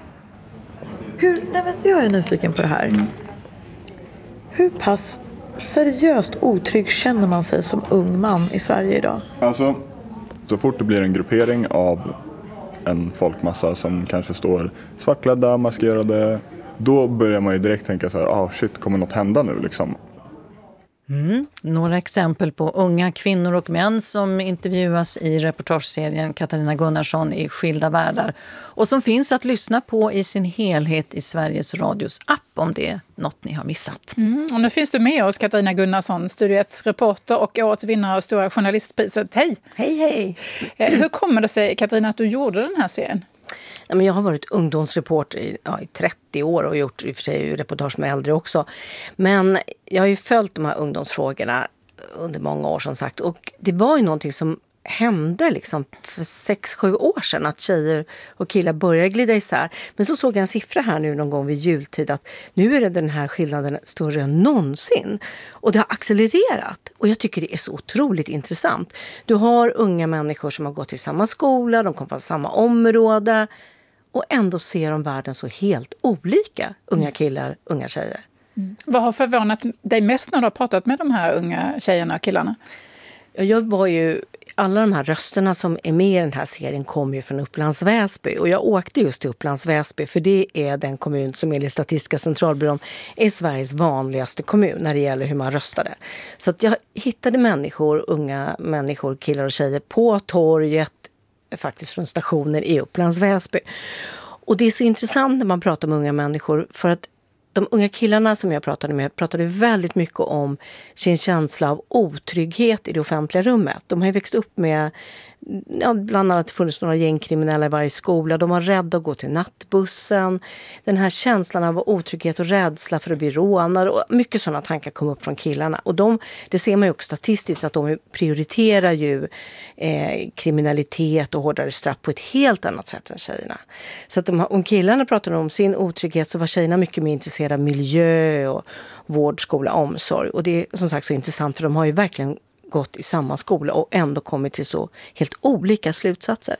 Speaker 18: Jag är nyfiken på det här. Hur pass seriöst otrygg känner man sig som ung man i Sverige idag?
Speaker 20: Alltså, så fort det blir en gruppering av en folkmassa som kanske står svartklädda, maskerade, då börjar man ju direkt tänka så här, shit, kommer något hända nu liksom?
Speaker 5: Några exempel på unga kvinnor och män som intervjuas i reportageserien Katarina Gunnarsson i Skilda världar och som finns att lyssna på i sin helhet i Sveriges Radios app om det är något ni har missat.
Speaker 6: Och nu finns du med oss, Katarina Gunnarsson, Studio 1:s reporter och årets vinnare av Stora journalistpriset. Hej!
Speaker 17: Hej!
Speaker 6: Hur kommer det sig, Katarina, att du gjorde den här serien?
Speaker 17: Jag har varit ungdomsreporter i 30 år och gjort i och för sig reportage med äldre också. Men jag har ju följt de här ungdomsfrågorna under många år som sagt. Och det var ju någonting som hände liksom för 6-7 år sedan att tjejer och killar började glida isär. Men så såg jag en siffra här nu någon gång vid jultid att nu är det den här skillnaden större än någonsin. Och det har accelererat. Och jag tycker det är så otroligt intressant. Du har unga människor som har gått i samma skola, de kommer från samma område och ändå ser de världen så helt olika. Unga killar, unga tjejer.
Speaker 6: Vad har förvånat dig mest när du har pratat med de här unga tjejerna och killarna?
Speaker 17: Jag var ju, alla de här rösterna som är med i den här serien kommer ju från Upplands Väsby. Och jag åkte just till Upplands Väsby för det är den kommun som enligt Statistiska centralbyrån är Sveriges vanligaste kommun när det gäller hur man röstade. Så att jag hittade människor, unga människor, killar och tjejer på torget, faktiskt från stationer i Upplands Väsby. Och det är så intressant när man pratar med unga människor för att de unga killarna som jag pratade med pratade väldigt mycket om sin känsla av otrygghet i det offentliga rummet. De har ju växt upp med bland annat funnits några gängkriminella i varje skola. De var rädda att gå till nattbussen. Den här känslan av otrygghet och rädsla för att bli rånad. Och mycket sådana tankar kom upp från killarna. Och det ser man ju också statistiskt att de prioriterar ju kriminalitet och hårdare straff på ett helt annat sätt än tjejerna. Så att om killarna pratade om sin otrygghet så var tjejerna mycket mer intresserade av miljö och vård, skola, omsorg. Och det är som sagt så intressant för de har ju verkligen gått i samma skola och ändå kommit till så helt olika slutsatser.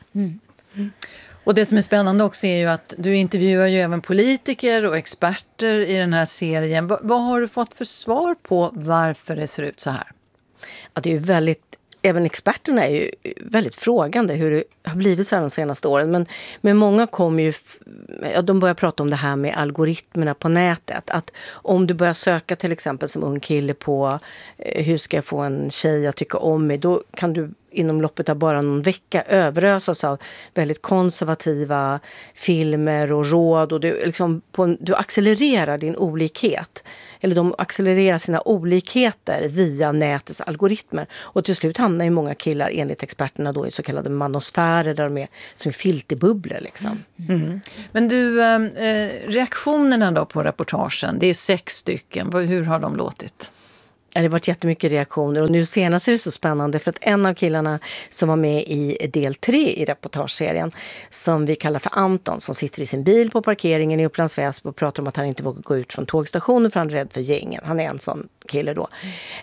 Speaker 5: Och det som är spännande också är ju att du intervjuar ju även politiker och experter i den här serien. Vad har du fått för svar på varför det ser ut så här?
Speaker 17: Ja, det är ju väldigt, även experterna är ju väldigt frågande hur det har blivit så här de senaste åren. Men många kommer ju, de börjar prata om det här med algoritmerna på nätet. Att om du börjar söka till exempel som ung kille på hur ska jag få en tjej att tycka om mig, då kan du inom loppet av bara någon vecka överösas av väldigt konservativa filmer och råd. Och du accelererar din olikhet. Eller de accelererar sina olikheter via nätets algoritmer. Och till slut hamnar ju många killar enligt experterna då i så kallade manosfärer där de är som filterbubblor liksom.
Speaker 5: Men du, reaktionerna då på reportagen, det är 6 stycken. Hur har de låtit?
Speaker 17: Ja, det har varit jättemycket reaktioner och nu senast är det så spännande för att en av killarna som var med i del 3 i reportageserien som vi kallar för Anton som sitter i sin bil på parkeringen i Upplands Väsby och pratar om att han inte vågar gå ut från tågstationen för han är rädd för gängen. Han är en sån kille då.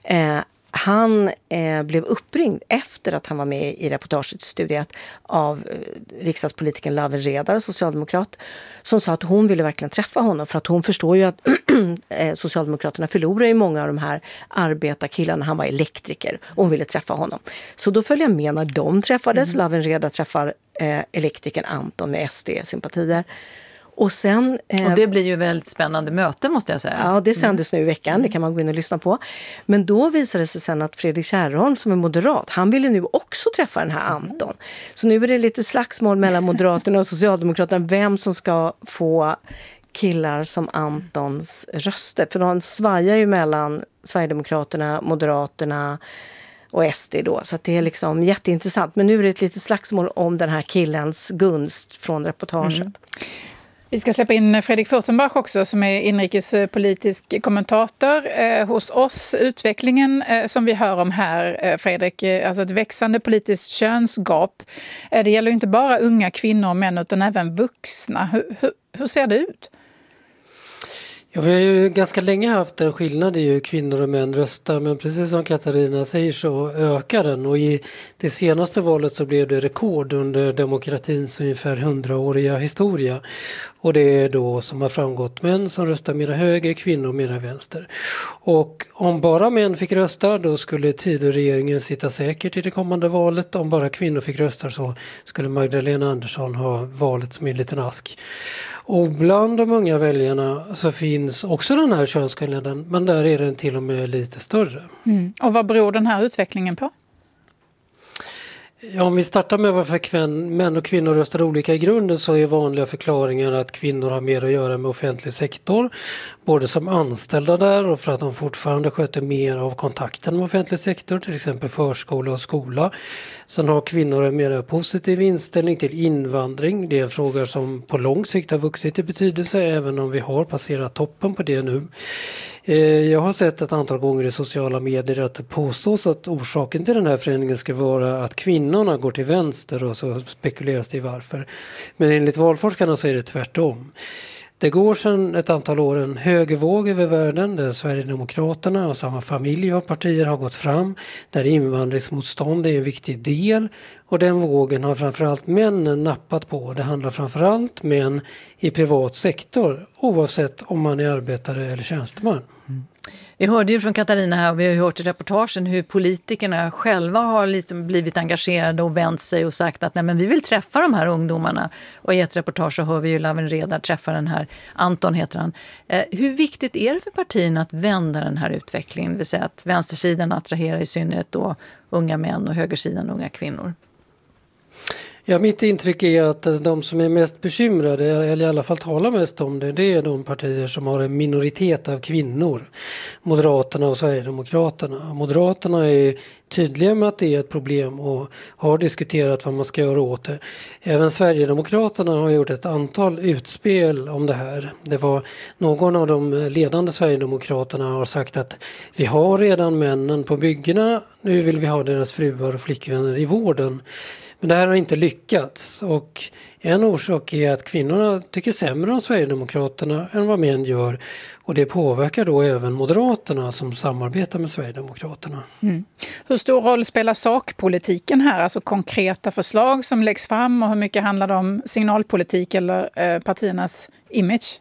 Speaker 17: Han blev uppringd efter att han var med i reportagets studie av riksdagspolitikern Lawen Redar, socialdemokrat, som sa att hon ville verkligen träffa honom för att hon förstår ju att Socialdemokraterna förlorar ju många av de här arbetarkillarna. Han var elektriker och hon ville träffa honom. Så då följde jag med när de träffades. Lawen Redar träffar elektrikern Anton med SD-sympatier. Och sen...
Speaker 5: och det blir ju väldigt spännande möte måste jag säga.
Speaker 17: Ja, det sändes nu i veckan. Det kan man gå in och lyssna på. Men då visade det sig sen att Fredrik Kärrholm som är moderat, han ville nu också träffa den här Anton. Så nu är det lite slagsmål mellan Moderaterna och Socialdemokraterna. Vem som ska få killar som Antons röster. För de svajar ju mellan Sverigedemokraterna, Moderaterna och SD då. Så att det är liksom jätteintressant. Men nu är det ett litet slagsmål om den här killens gunst från reportaget.
Speaker 6: Vi ska släppa in Fredrik Furtenbach också som är inrikespolitisk kommentator hos oss. Utvecklingen som vi hör om här, Fredrik, alltså ett växande politiskt könsgap. Det gäller ju inte bara unga kvinnor och män utan även vuxna. Hur ser det ut?
Speaker 21: Ja, vi har ju ganska länge haft en skillnad i hur kvinnor och män röstar, men precis som Katarina säger så ökar den och i det senaste valet så blev det rekord under demokratins ungefär 100-åriga historia och det är då som har framgått män som röstar mera höger, kvinnor mera vänster. Och om bara män fick rösta då skulle Tidöregeringen sitta säkert i det kommande valet. Om bara kvinnor fick rösta så skulle Magdalena Andersson ha valet som en liten ask. Och bland de unga väljarna så finns också den här könsskillnaden, men där är den till och med lite större.
Speaker 6: Och vad beror den här utvecklingen på?
Speaker 21: Ja, om vi startar med varför män och kvinnor röstar olika i grunden så är vanliga förklaringar att kvinnor har mer att göra med offentlig sektor. Både som anställda där och för att de fortfarande sköter mer av kontakten med offentlig sektor, till exempel förskola och skola. Sen har kvinnor en mer positiv inställning till invandring. Det är en fråga som på lång sikt har vuxit i betydelse även om vi har passerat toppen på det nu. Jag har sett ett antal gånger i sociala medier att det påstås att orsaken till den här förändringen ska vara att kvinnorna går till vänster och så spekuleras det i varför. Men enligt valforskarna så är det tvärtom. Det går sedan ett antal år en högervåg över världen där Sverigedemokraterna och samma familj av partier har gått fram, där invandringsmotstånd är en viktig del och den vågen har framförallt männen nappat på. Det handlar framförallt män i privat sektor oavsett om man är arbetare eller tjänsteman.
Speaker 5: Vi hörde ju från Katarina här och vi har ju hört i reportagen hur politikerna själva har lite blivit engagerade och vänt sig och sagt att nej, men vi vill träffa de här ungdomarna. Och i ett reportage så hör vi ju Lawen Redar träffa den här, Anton heter han. Hur viktigt är det för partierna att vända den här utvecklingen? Det vill säga att vänstersidan attraherar i synnerhet då unga män och högersidan unga kvinnor.
Speaker 21: Ja, mitt intryck är att de som är mest bekymrade, eller i alla fall talar mest om det, det är de partier som har en minoritet av kvinnor. Moderaterna och Sverigedemokraterna. Moderaterna är tydliga med att det är ett problem och har diskuterat vad man ska göra åt det. Även Sverigedemokraterna har gjort ett antal utspel om det här. Det var någon av de ledande Sverigedemokraterna har sagt att vi har redan männen på byggena, nu vill vi ha deras fruar och flickvänner i vården. Men det här har inte lyckats och en orsak är att kvinnorna tycker sämre om Sverigedemokraterna än vad män gör. Och det påverkar då även Moderaterna som samarbetar med Sverigedemokraterna.
Speaker 6: Mm. Hur stor roll spelar sakpolitiken här? Alltså konkreta förslag som läggs fram och hur mycket handlar det om signalpolitik eller partiernas image?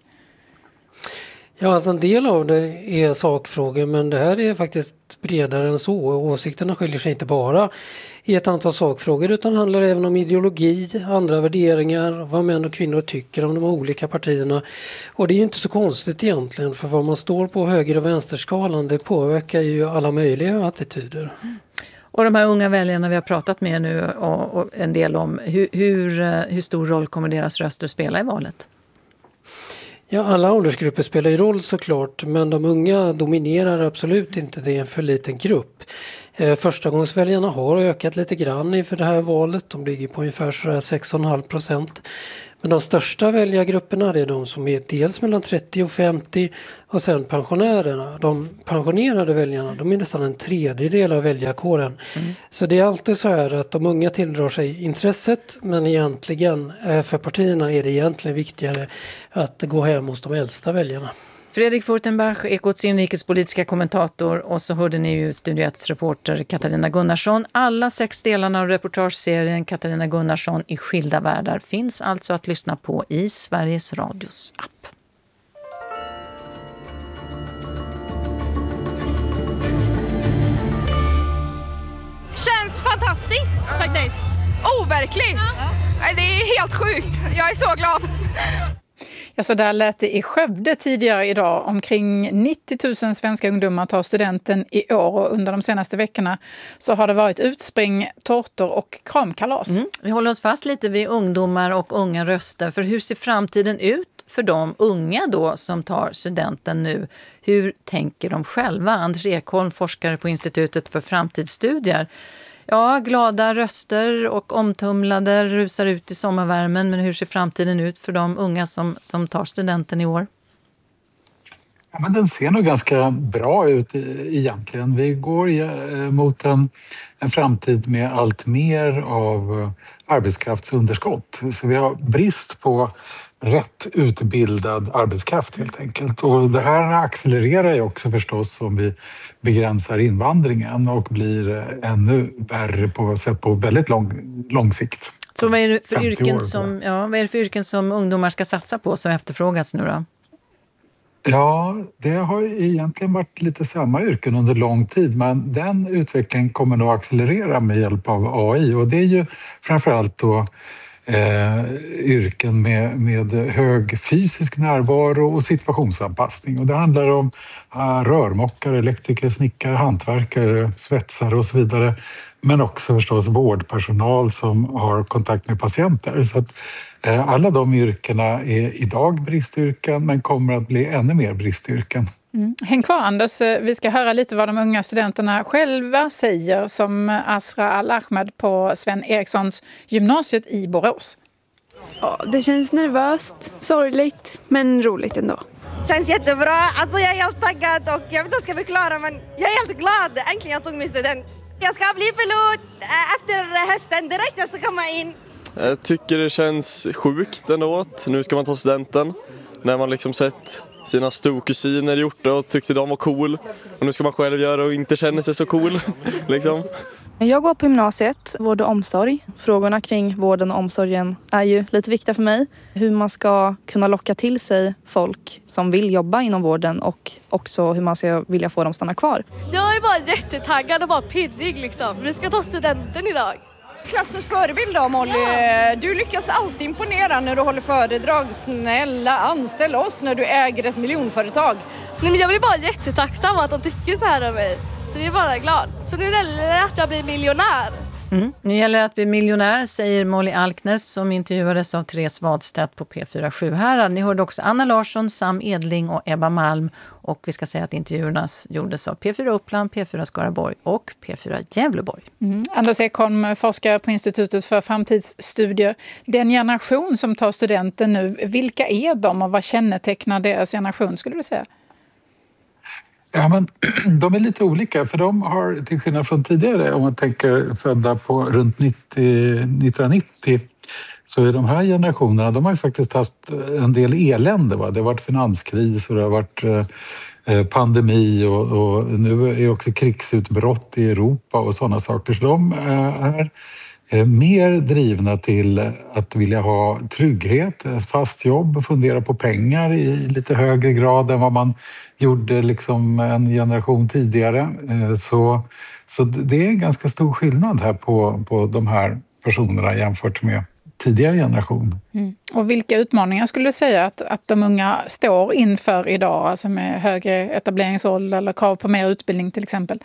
Speaker 21: Ja, alltså en del av det är sakfrågor men det här är faktiskt bredare än så. Åsikterna skiljer sig inte bara i ett antal sakfrågor utan handlar även om ideologi, andra värderingar, vad män och kvinnor tycker om de olika partierna. Och det är ju inte så konstigt egentligen för vad man står på höger- och vänsterskalan det påverkar ju alla möjliga attityder.
Speaker 5: Och de här unga väljarna vi har pratat med nu och en del om, hur stor roll kommer deras röster spela i valet?
Speaker 21: Ja, alla åldersgrupper spelar ju roll såklart, men de unga dominerar absolut inte, det är en för liten grupp. Förstagångsväljarna har ökat lite grann inför det här valet, de ligger på ungefär 6,5%. Men de största väljargrupperna är de som är dels mellan 30 och 50 och sen pensionärerna. De pensionerade väljarna, de är nästan en tredjedel av väljarkåren. Så det är alltid så här att de unga tilldrar sig intresset men egentligen för partierna är det egentligen viktigare att gå hem hos de äldsta väljarna.
Speaker 5: Fredrik Furtenbach, Ekots inrikespolitiska kommentator och så hörde ni ju Studio 1:s reporter Katarina Gunnarsson. Alla 6 delarna av reportageserien Katarina Gunnarsson i skilda världar finns alltså att lyssna på i Sveriges Radios app.
Speaker 2: Känns fantastiskt faktiskt. Overkligt. Det är helt sjukt. Jag är så glad.
Speaker 6: Ja, så där lät det i Skövde tidigare idag. Omkring 90 000 svenska ungdomar tar studenten i år och under de senaste veckorna så har det varit utspring, tårtor och kramkalas.
Speaker 5: Vi håller oss fast lite vid ungdomar och unga röster. För hur ser framtiden ut för de unga då som tar studenten nu? Hur tänker de själva? Anders Ekholm, forskare på Institutet för framtidsstudier. Ja, glada röster och omtumlade rusar ut i sommarvärmen. Men hur ser framtiden ut för de unga som tar studenten i år?
Speaker 22: Ja, men den ser nog ganska bra ut egentligen. Vi går mot en framtid med allt mer av arbetskraftsunderskott. Så vi har brist på rätt utbildad arbetskraft helt enkelt. Och det här accelererar ju också förstås om vi begränsar invandringen och blir ännu värre på väldigt lång sikt.
Speaker 5: Så vad är det för yrken som ungdomar ska satsa på som efterfrågas nu då?
Speaker 22: Ja, det har egentligen varit lite samma yrken under lång tid men den utvecklingen kommer nog accelerera med hjälp av AI och det är ju framförallt då yrken med hög fysisk närvaro och situationsanpassning. Och det handlar om rörmokare, elektriker, snickare, hantverkare, svetsare och så vidare. Men också förstås vårdpersonal som har kontakt med patienter. Så att alla de yrkena är idag bristyrken men kommer att bli ännu mer bristyrken.
Speaker 6: Häng kvar Anders, vi ska höra lite vad de unga studenterna själva säger som Asra Al-Ahmed på Sven Erikssons gymnasiet i Borås.
Speaker 23: Ja, det känns nervöst, sorgligt men roligt ändå.
Speaker 7: Känns jättebra, alltså jag är helt taggad och jag vet inte vad jag ska förklara men jag är helt glad, äntligen jag tog min student. Jag ska bli pilot efter hösten direkt jag ska komma in.
Speaker 24: Jag tycker det känns sjukt ändå att nu ska man ta studenten när man liksom sett sina storkusiner gjort det och tyckte de var cool. Och nu ska man själv göra och inte känna sig så cool. liksom.
Speaker 23: Jag går på gymnasiet, vård och omsorg. Frågorna kring vården och omsorgen är ju lite viktiga för mig. Hur man ska kunna locka till sig folk som vill jobba inom vården och också hur man ska vilja få dem stanna kvar.
Speaker 25: Jag är bara jättetaggad och bara pirrig liksom. Vi ska ta studenten idag. Klassens förebild då Molly, du lyckas alltid imponera när du håller föredrag. Snälla, anställ oss när du äger ett miljonföretag. Nej, men jag blir bara jättetacksam att de tycker så här om mig. Så jag är bara glad. Så nu gäller det att jag blir miljonär.
Speaker 5: Nu gäller det att bli miljonär, säger Molly Alkner som intervjuades av Therese Wadstedt på P4 Sjuhärad. Ni hörde också Anna Larsson, Sam Edling och Ebba Malm. Och vi ska säga att intervjuerna gjordes av P4 Uppland, P4 Skaraborg och P4 Gävleborg.
Speaker 6: Anders Ekholm, forskare på Institutet för framtidsstudier. Den generation som tar studenten nu, vilka är de och vad kännetecknar deras generation skulle du säga?
Speaker 22: Ja, men de är lite olika, för de har till skillnad från tidigare, om man tänker födda på runt 1990, så är de här generationerna, de har ju faktiskt haft en del elände. Va? Det har varit finanskris och det har varit pandemi och nu är det också krigsutbrott i Europa och sådana saker. Så de är mer drivna till att vilja ha trygghet, fast jobb, fundera på pengar i lite högre grad än vad man gjorde liksom en generation tidigare. Så det är en ganska stor skillnad här på de här personerna jämfört med tidigare generation.
Speaker 6: Och vilka utmaningar skulle du säga att de unga står inför idag, alltså med högre etableringsålder eller krav på mer utbildning till exempel?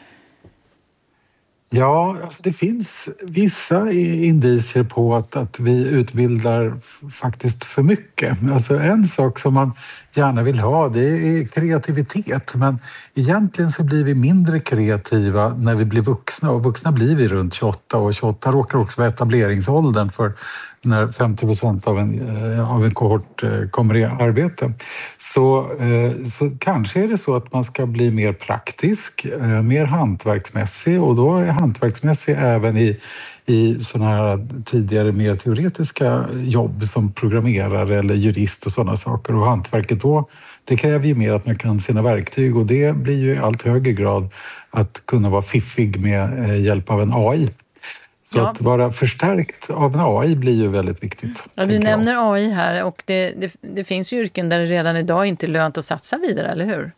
Speaker 22: Ja, alltså det finns vissa indicier på att vi utbildar faktiskt för mycket. Alltså en sak som man gärna vill ha, det är kreativitet. Men egentligen så blir vi mindre kreativa när vi blir vuxna. Och vuxna blir vi runt 28 och 28 råkar också vara etableringsåldern för när 50% av en kohort kommer i arbete. Så kanske är det så att man ska bli mer praktisk, mer hantverksmässig, och då är hantverksmässig även i sådana här tidigare mer teoretiska jobb som programmerare eller jurist och sådana saker. Och hantverket då, det kräver ju mer att man kan sina verktyg, och det blir ju i allt högre grad att kunna vara fiffig med hjälp av en AI. Så att vara förstärkt av en AI blir ju väldigt viktigt.
Speaker 5: Ja, du nämner AI här, och det finns ju yrken där det redan idag inte är lönt att satsa vidare, eller hur?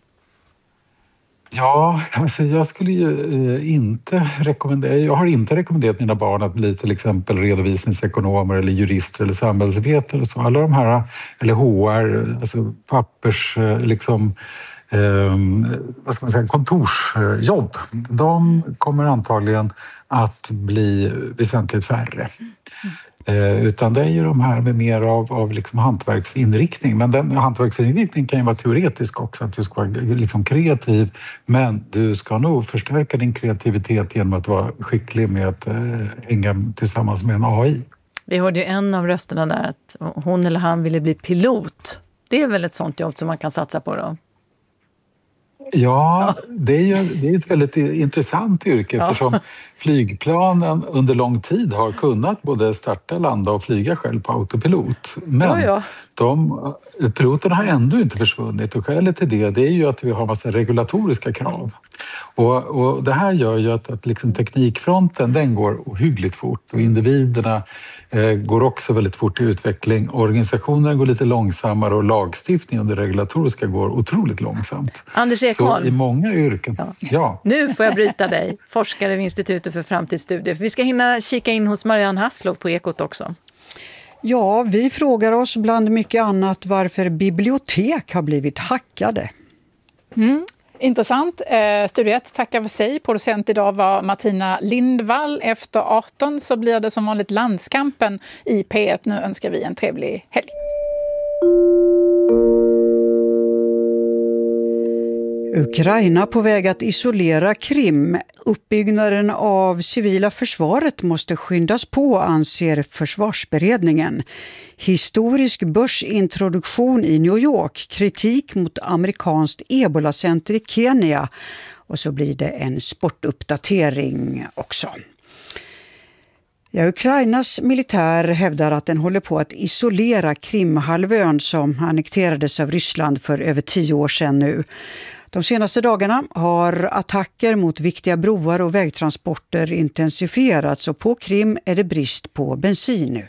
Speaker 22: Ja, alltså jag skulle ju inte rekommendera, jag har inte rekommenderat mina barn att bli till exempel redovisningsekonomer eller jurister eller samhällsvetare och så. Alla de här, eller HR, alltså pappers, liksom, vad ska man säga, kontorsjobb, de kommer antagligen att bli väsentligt färre. Utan det är ju de här med mer av liksom hantverksinriktning. Men den hantverksinriktning kan ju vara teoretisk också, att du ska vara liksom kreativ, men du ska nog förstärka din kreativitet genom att vara skicklig med att hänga tillsammans med en AI.
Speaker 5: Vi hörde ju en av rösterna där att hon eller han ville bli pilot. Det är väl ett sånt jobb som man kan satsa på då?
Speaker 22: Ja, det är ett väldigt intressant yrke eftersom flygplanen under lång tid har kunnat både starta, landa och flyga själv på autopilot. Men piloterna har ändå inte försvunnit, och skälet till det är ju att vi har massa regulatoriska krav. Och det här gör ju att liksom teknikfronten, den går ohyggligt fort, och individerna går också väldigt fort i utveckling. Organisationerna går lite långsammare och lagstiftningen och det regulatoriska går otroligt långsamt.
Speaker 5: Anders Ekholm.
Speaker 22: Så i många yrken. Ja.
Speaker 5: Nu får jag bryta dig, forskare vid Institutet för framtidsstudier. Vi ska hinna kika in hos Marianne Hasslov på Ekot också.
Speaker 1: Ja, vi frågar oss bland mycket annat varför bibliotek har blivit hackade.
Speaker 6: Intressant. Studio 1 tackar för sig. Producent idag var Martina Lindvall. Efter 18 så blir det som vanligt Landskampen i P1. Nu önskar vi en trevlig helg.
Speaker 1: Ukraina på väg att isolera Krim. Uppbyggnaden av civila försvaret måste skyndas på, anser försvarsberedningen. Historisk börsintroduktion i New York. Kritik mot amerikanskt ebolacenter i Kenya. Och så blir det en sportuppdatering också. Ja, Ukrainas militär hävdar att den håller på att isolera Krimhalvön som annekterades av Ryssland för över 10 år sedan nu. De senaste dagarna har attacker mot viktiga broar och vägtransporter intensifierats, och på Krim är det brist på bensin nu.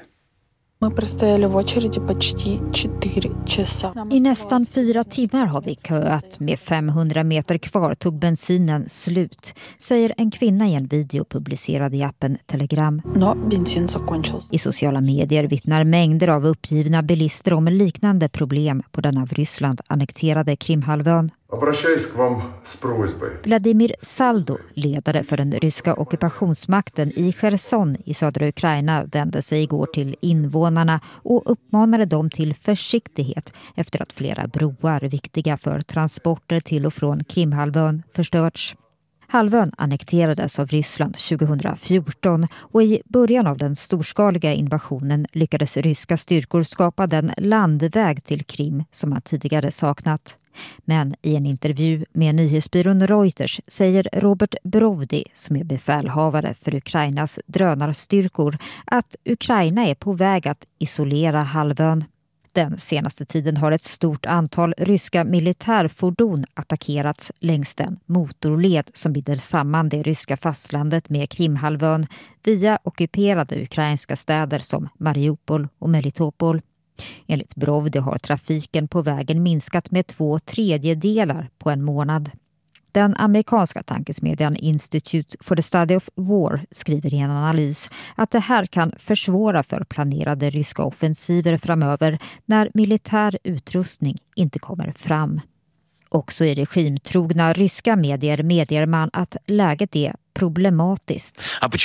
Speaker 3: I nästan 4 timmar har vi köat. Med 500 meter kvar tog bensinen slut, säger en kvinna i en video publicerad i appen Telegram. I sociala medier vittnar mängder av uppgivna bilister om liknande problem på den av Ryssland annekterade Krimhalvön. Vladimir Saldo, ledare för den ryska ockupationsmakten i Cherson i södra Ukraina, vände sig igår till invånarna och uppmanade dem till försiktighet efter att flera broar viktiga för transporter till och från Krimhalvön förstörts. Halvön annekterades av Ryssland 2014 och i början av den storskaliga invasionen lyckades ryska styrkor skapa den landväg till Krim som man tidigare saknat. Men i en intervju med nyhetsbyrån Reuters säger Robert Brovdi, som är befälhavare för Ukrainas drönarstyrkor, att Ukraina är på väg att isolera halvön. Den senaste tiden har ett stort antal ryska militärfordon attackerats längs den motorled som binder samman det ryska fastlandet med Krimhalvön via ockuperade ukrainska städer som Mariupol och Melitopol. Enligt Brovdi har trafiken på vägen minskat med 2/3 på en månad. Den amerikanska tankesmedjan Institute for the Study of War skriver i en analys att det här kan försvåra för planerade ryska offensiver framöver när militär utrustning inte kommer fram. Också i regimtrogna ryska medier medger man att läget är problematiskt.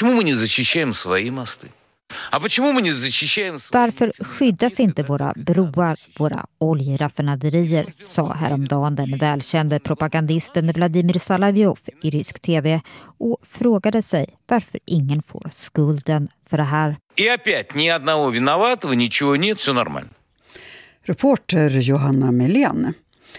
Speaker 3: Varför skyddas inte våra broar, våra oljeraffinaderier, sa häromdagen den välkände propagandisten Vladimir Salavjov i rysk tv och frågade sig varför ingen får skulden för det här.
Speaker 1: Reporter Johanna Melén.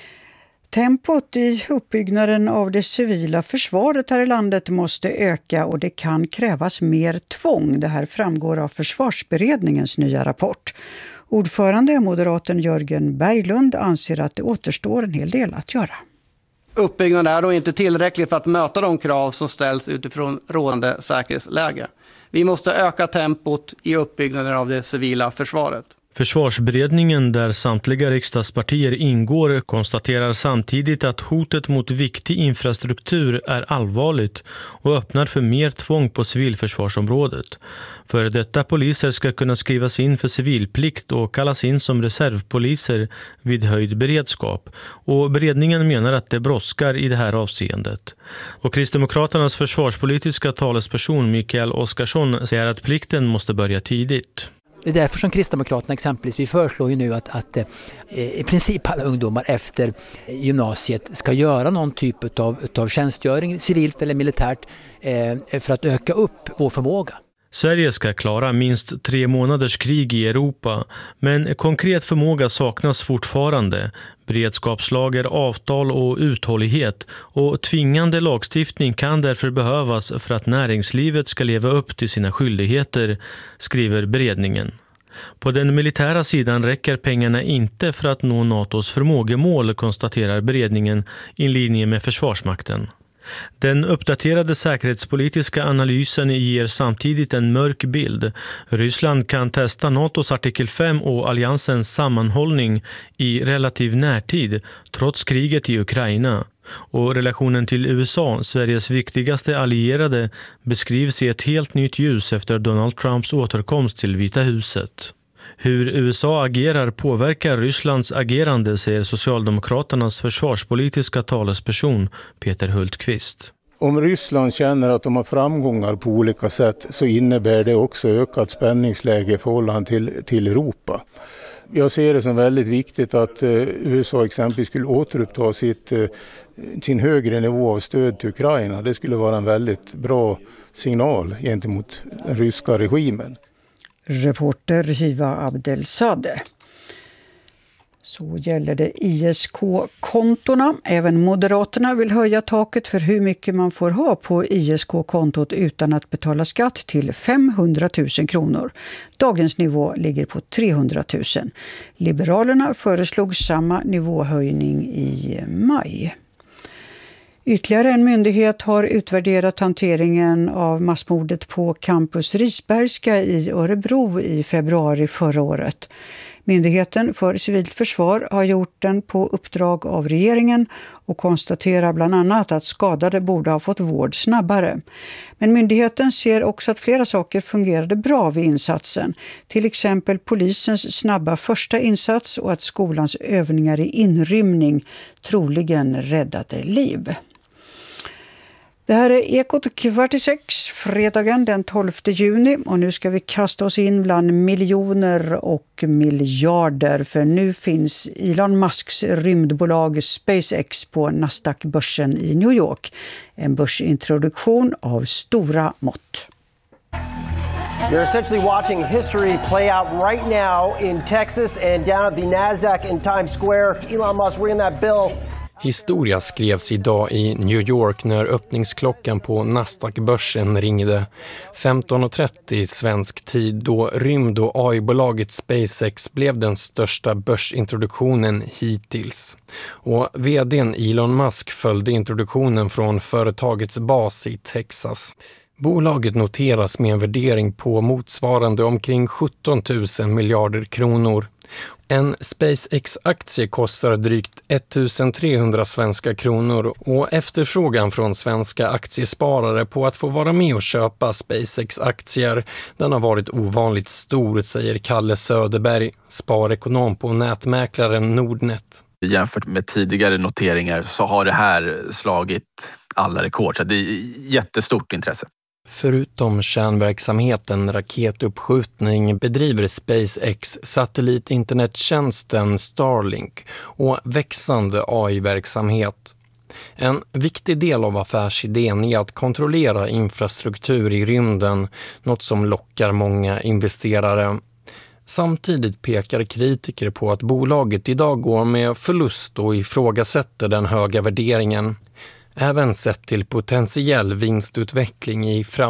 Speaker 1: Tempot i uppbyggnaden av det civila försvaret här i landet måste öka och det kan krävas mer tvång. Det här framgår av Försvarsberedningens nya rapport. Ordförande moderaten Jörgen Berglund anser att det återstår en hel del att göra.
Speaker 4: Uppbyggnaden är då inte tillräcklig för att möta de krav som ställs utifrån rådande säkerhetsläge. Vi måste öka tempot i uppbyggnaden av det civila försvaret.
Speaker 8: Försvarsberedningen, där samtliga riksdagspartier ingår, konstaterar samtidigt att hotet mot viktig infrastruktur är allvarligt och öppnar för mer tvång på civilförsvarsområdet. För detta poliser ska kunna skrivas in för civilplikt och kallas in som reservpoliser vid höjd beredskap. Och beredningen menar att det brådskar i det här avseendet. Och Kristdemokraternas försvarspolitiska talesperson Mikael Oskarsson säger att plikten måste börja tidigt.
Speaker 9: Det är därför som Kristdemokraterna exempelvis, vi föreslår ju nu att i princip alla ungdomar efter gymnasiet ska göra någon typ av tjänstgöring, civilt eller militärt, för att öka upp vår förmåga.
Speaker 8: Sverige ska klara minst 3 månaders krig i Europa, men konkret förmåga saknas fortfarande. Beredskapslager, avtal och uthållighet och tvingande lagstiftning kan därför behövas för att näringslivet ska leva upp till sina skyldigheter, skriver beredningen. På den militära sidan räcker pengarna inte för att nå NATOs förmågemål, konstaterar beredningen i linje med Försvarsmakten. Den uppdaterade säkerhetspolitiska analysen ger samtidigt en mörk bild. Ryssland kan testa NATOs artikel 5 och alliansens sammanhållning i relativ närtid, trots kriget i Ukraina. Och relationen till USA, Sveriges viktigaste allierade, beskrivs i ett helt nytt ljus efter Donald Trumps återkomst till Vita huset. Hur USA agerar påverkar Rysslands agerande, säger Socialdemokraternas försvarspolitiska talesperson Peter Hultqvist.
Speaker 13: Om Ryssland känner att de har framgångar på olika sätt så innebär det också ökat spänningsläge i förhållande till Europa. Jag ser det som väldigt viktigt att USA exempelvis skulle återuppta sin högre nivå av stöd till Ukraina. Det skulle vara en väldigt bra signal gentemot den ryska regimen.
Speaker 1: Reporter Hiva Abdelsade. Så gäller det ISK-kontorna. Även Moderaterna vill höja taket för hur mycket man får ha på ISK-kontot utan att betala skatt till 500 000 kronor. Dagens nivå ligger på 300 000. Liberalerna föreslog samma nivåhöjning i maj. Ytterligare en myndighet har utvärderat hanteringen av massmordet på Campus Risbergska i Örebro i februari förra året. Myndigheten för civilt försvar har gjort den på uppdrag av regeringen och konstaterar bland annat att skadade borde ha fått vård snabbare. Men myndigheten ser också att flera saker fungerade bra vid insatsen. Till exempel polisens snabba första insats och att skolans övningar i inrymning troligen räddade liv. Det här är Ekot 5:45, fredagen den 12 juni, och nu ska vi kasta oss in bland miljoner och miljarder, för nu finns Elon Musks rymdbolag SpaceX på Nasdaq-börsen i New York. En börsintroduktion av stora mått.
Speaker 10: You're essentially watching history play out right now in Texas and down at the Nasdaq in Times Square. Elon Musk ringing that bell.
Speaker 11: Historia skrevs idag i New York när öppningsklockan på Nasdaq-börsen ringde 15:30 svensk tid, då rymd- och AI-bolaget SpaceX blev den största börsintroduktionen hittills. Och vdn Elon Musk följde introduktionen från företagets bas i Texas. Bolaget noteras med en värdering på motsvarande omkring 17 000 miljarder kronor. En SpaceX-aktie kostar drygt 1300 svenska kronor, och efterfrågan från svenska aktiesparare på att få vara med och köpa SpaceX-aktier, den har varit ovanligt stor, säger Kalle Söderberg, sparekonom på nätmäklaren Nordnet.
Speaker 12: Jämfört med tidigare noteringar så har det här slagit alla rekord, så det är jättestort intresse.
Speaker 11: Förutom kärnverksamheten raketuppskjutning bedriver SpaceX satellitinternettjänsten Starlink och växande AI-verksamhet. En viktig del av affärsidén är att kontrollera infrastruktur i rymden, något som lockar många investerare. Samtidigt pekar kritiker på att bolaget idag går med förlust och ifrågasätter den höga värderingen. Även sett till potentiell vinstutveckling i framtiden.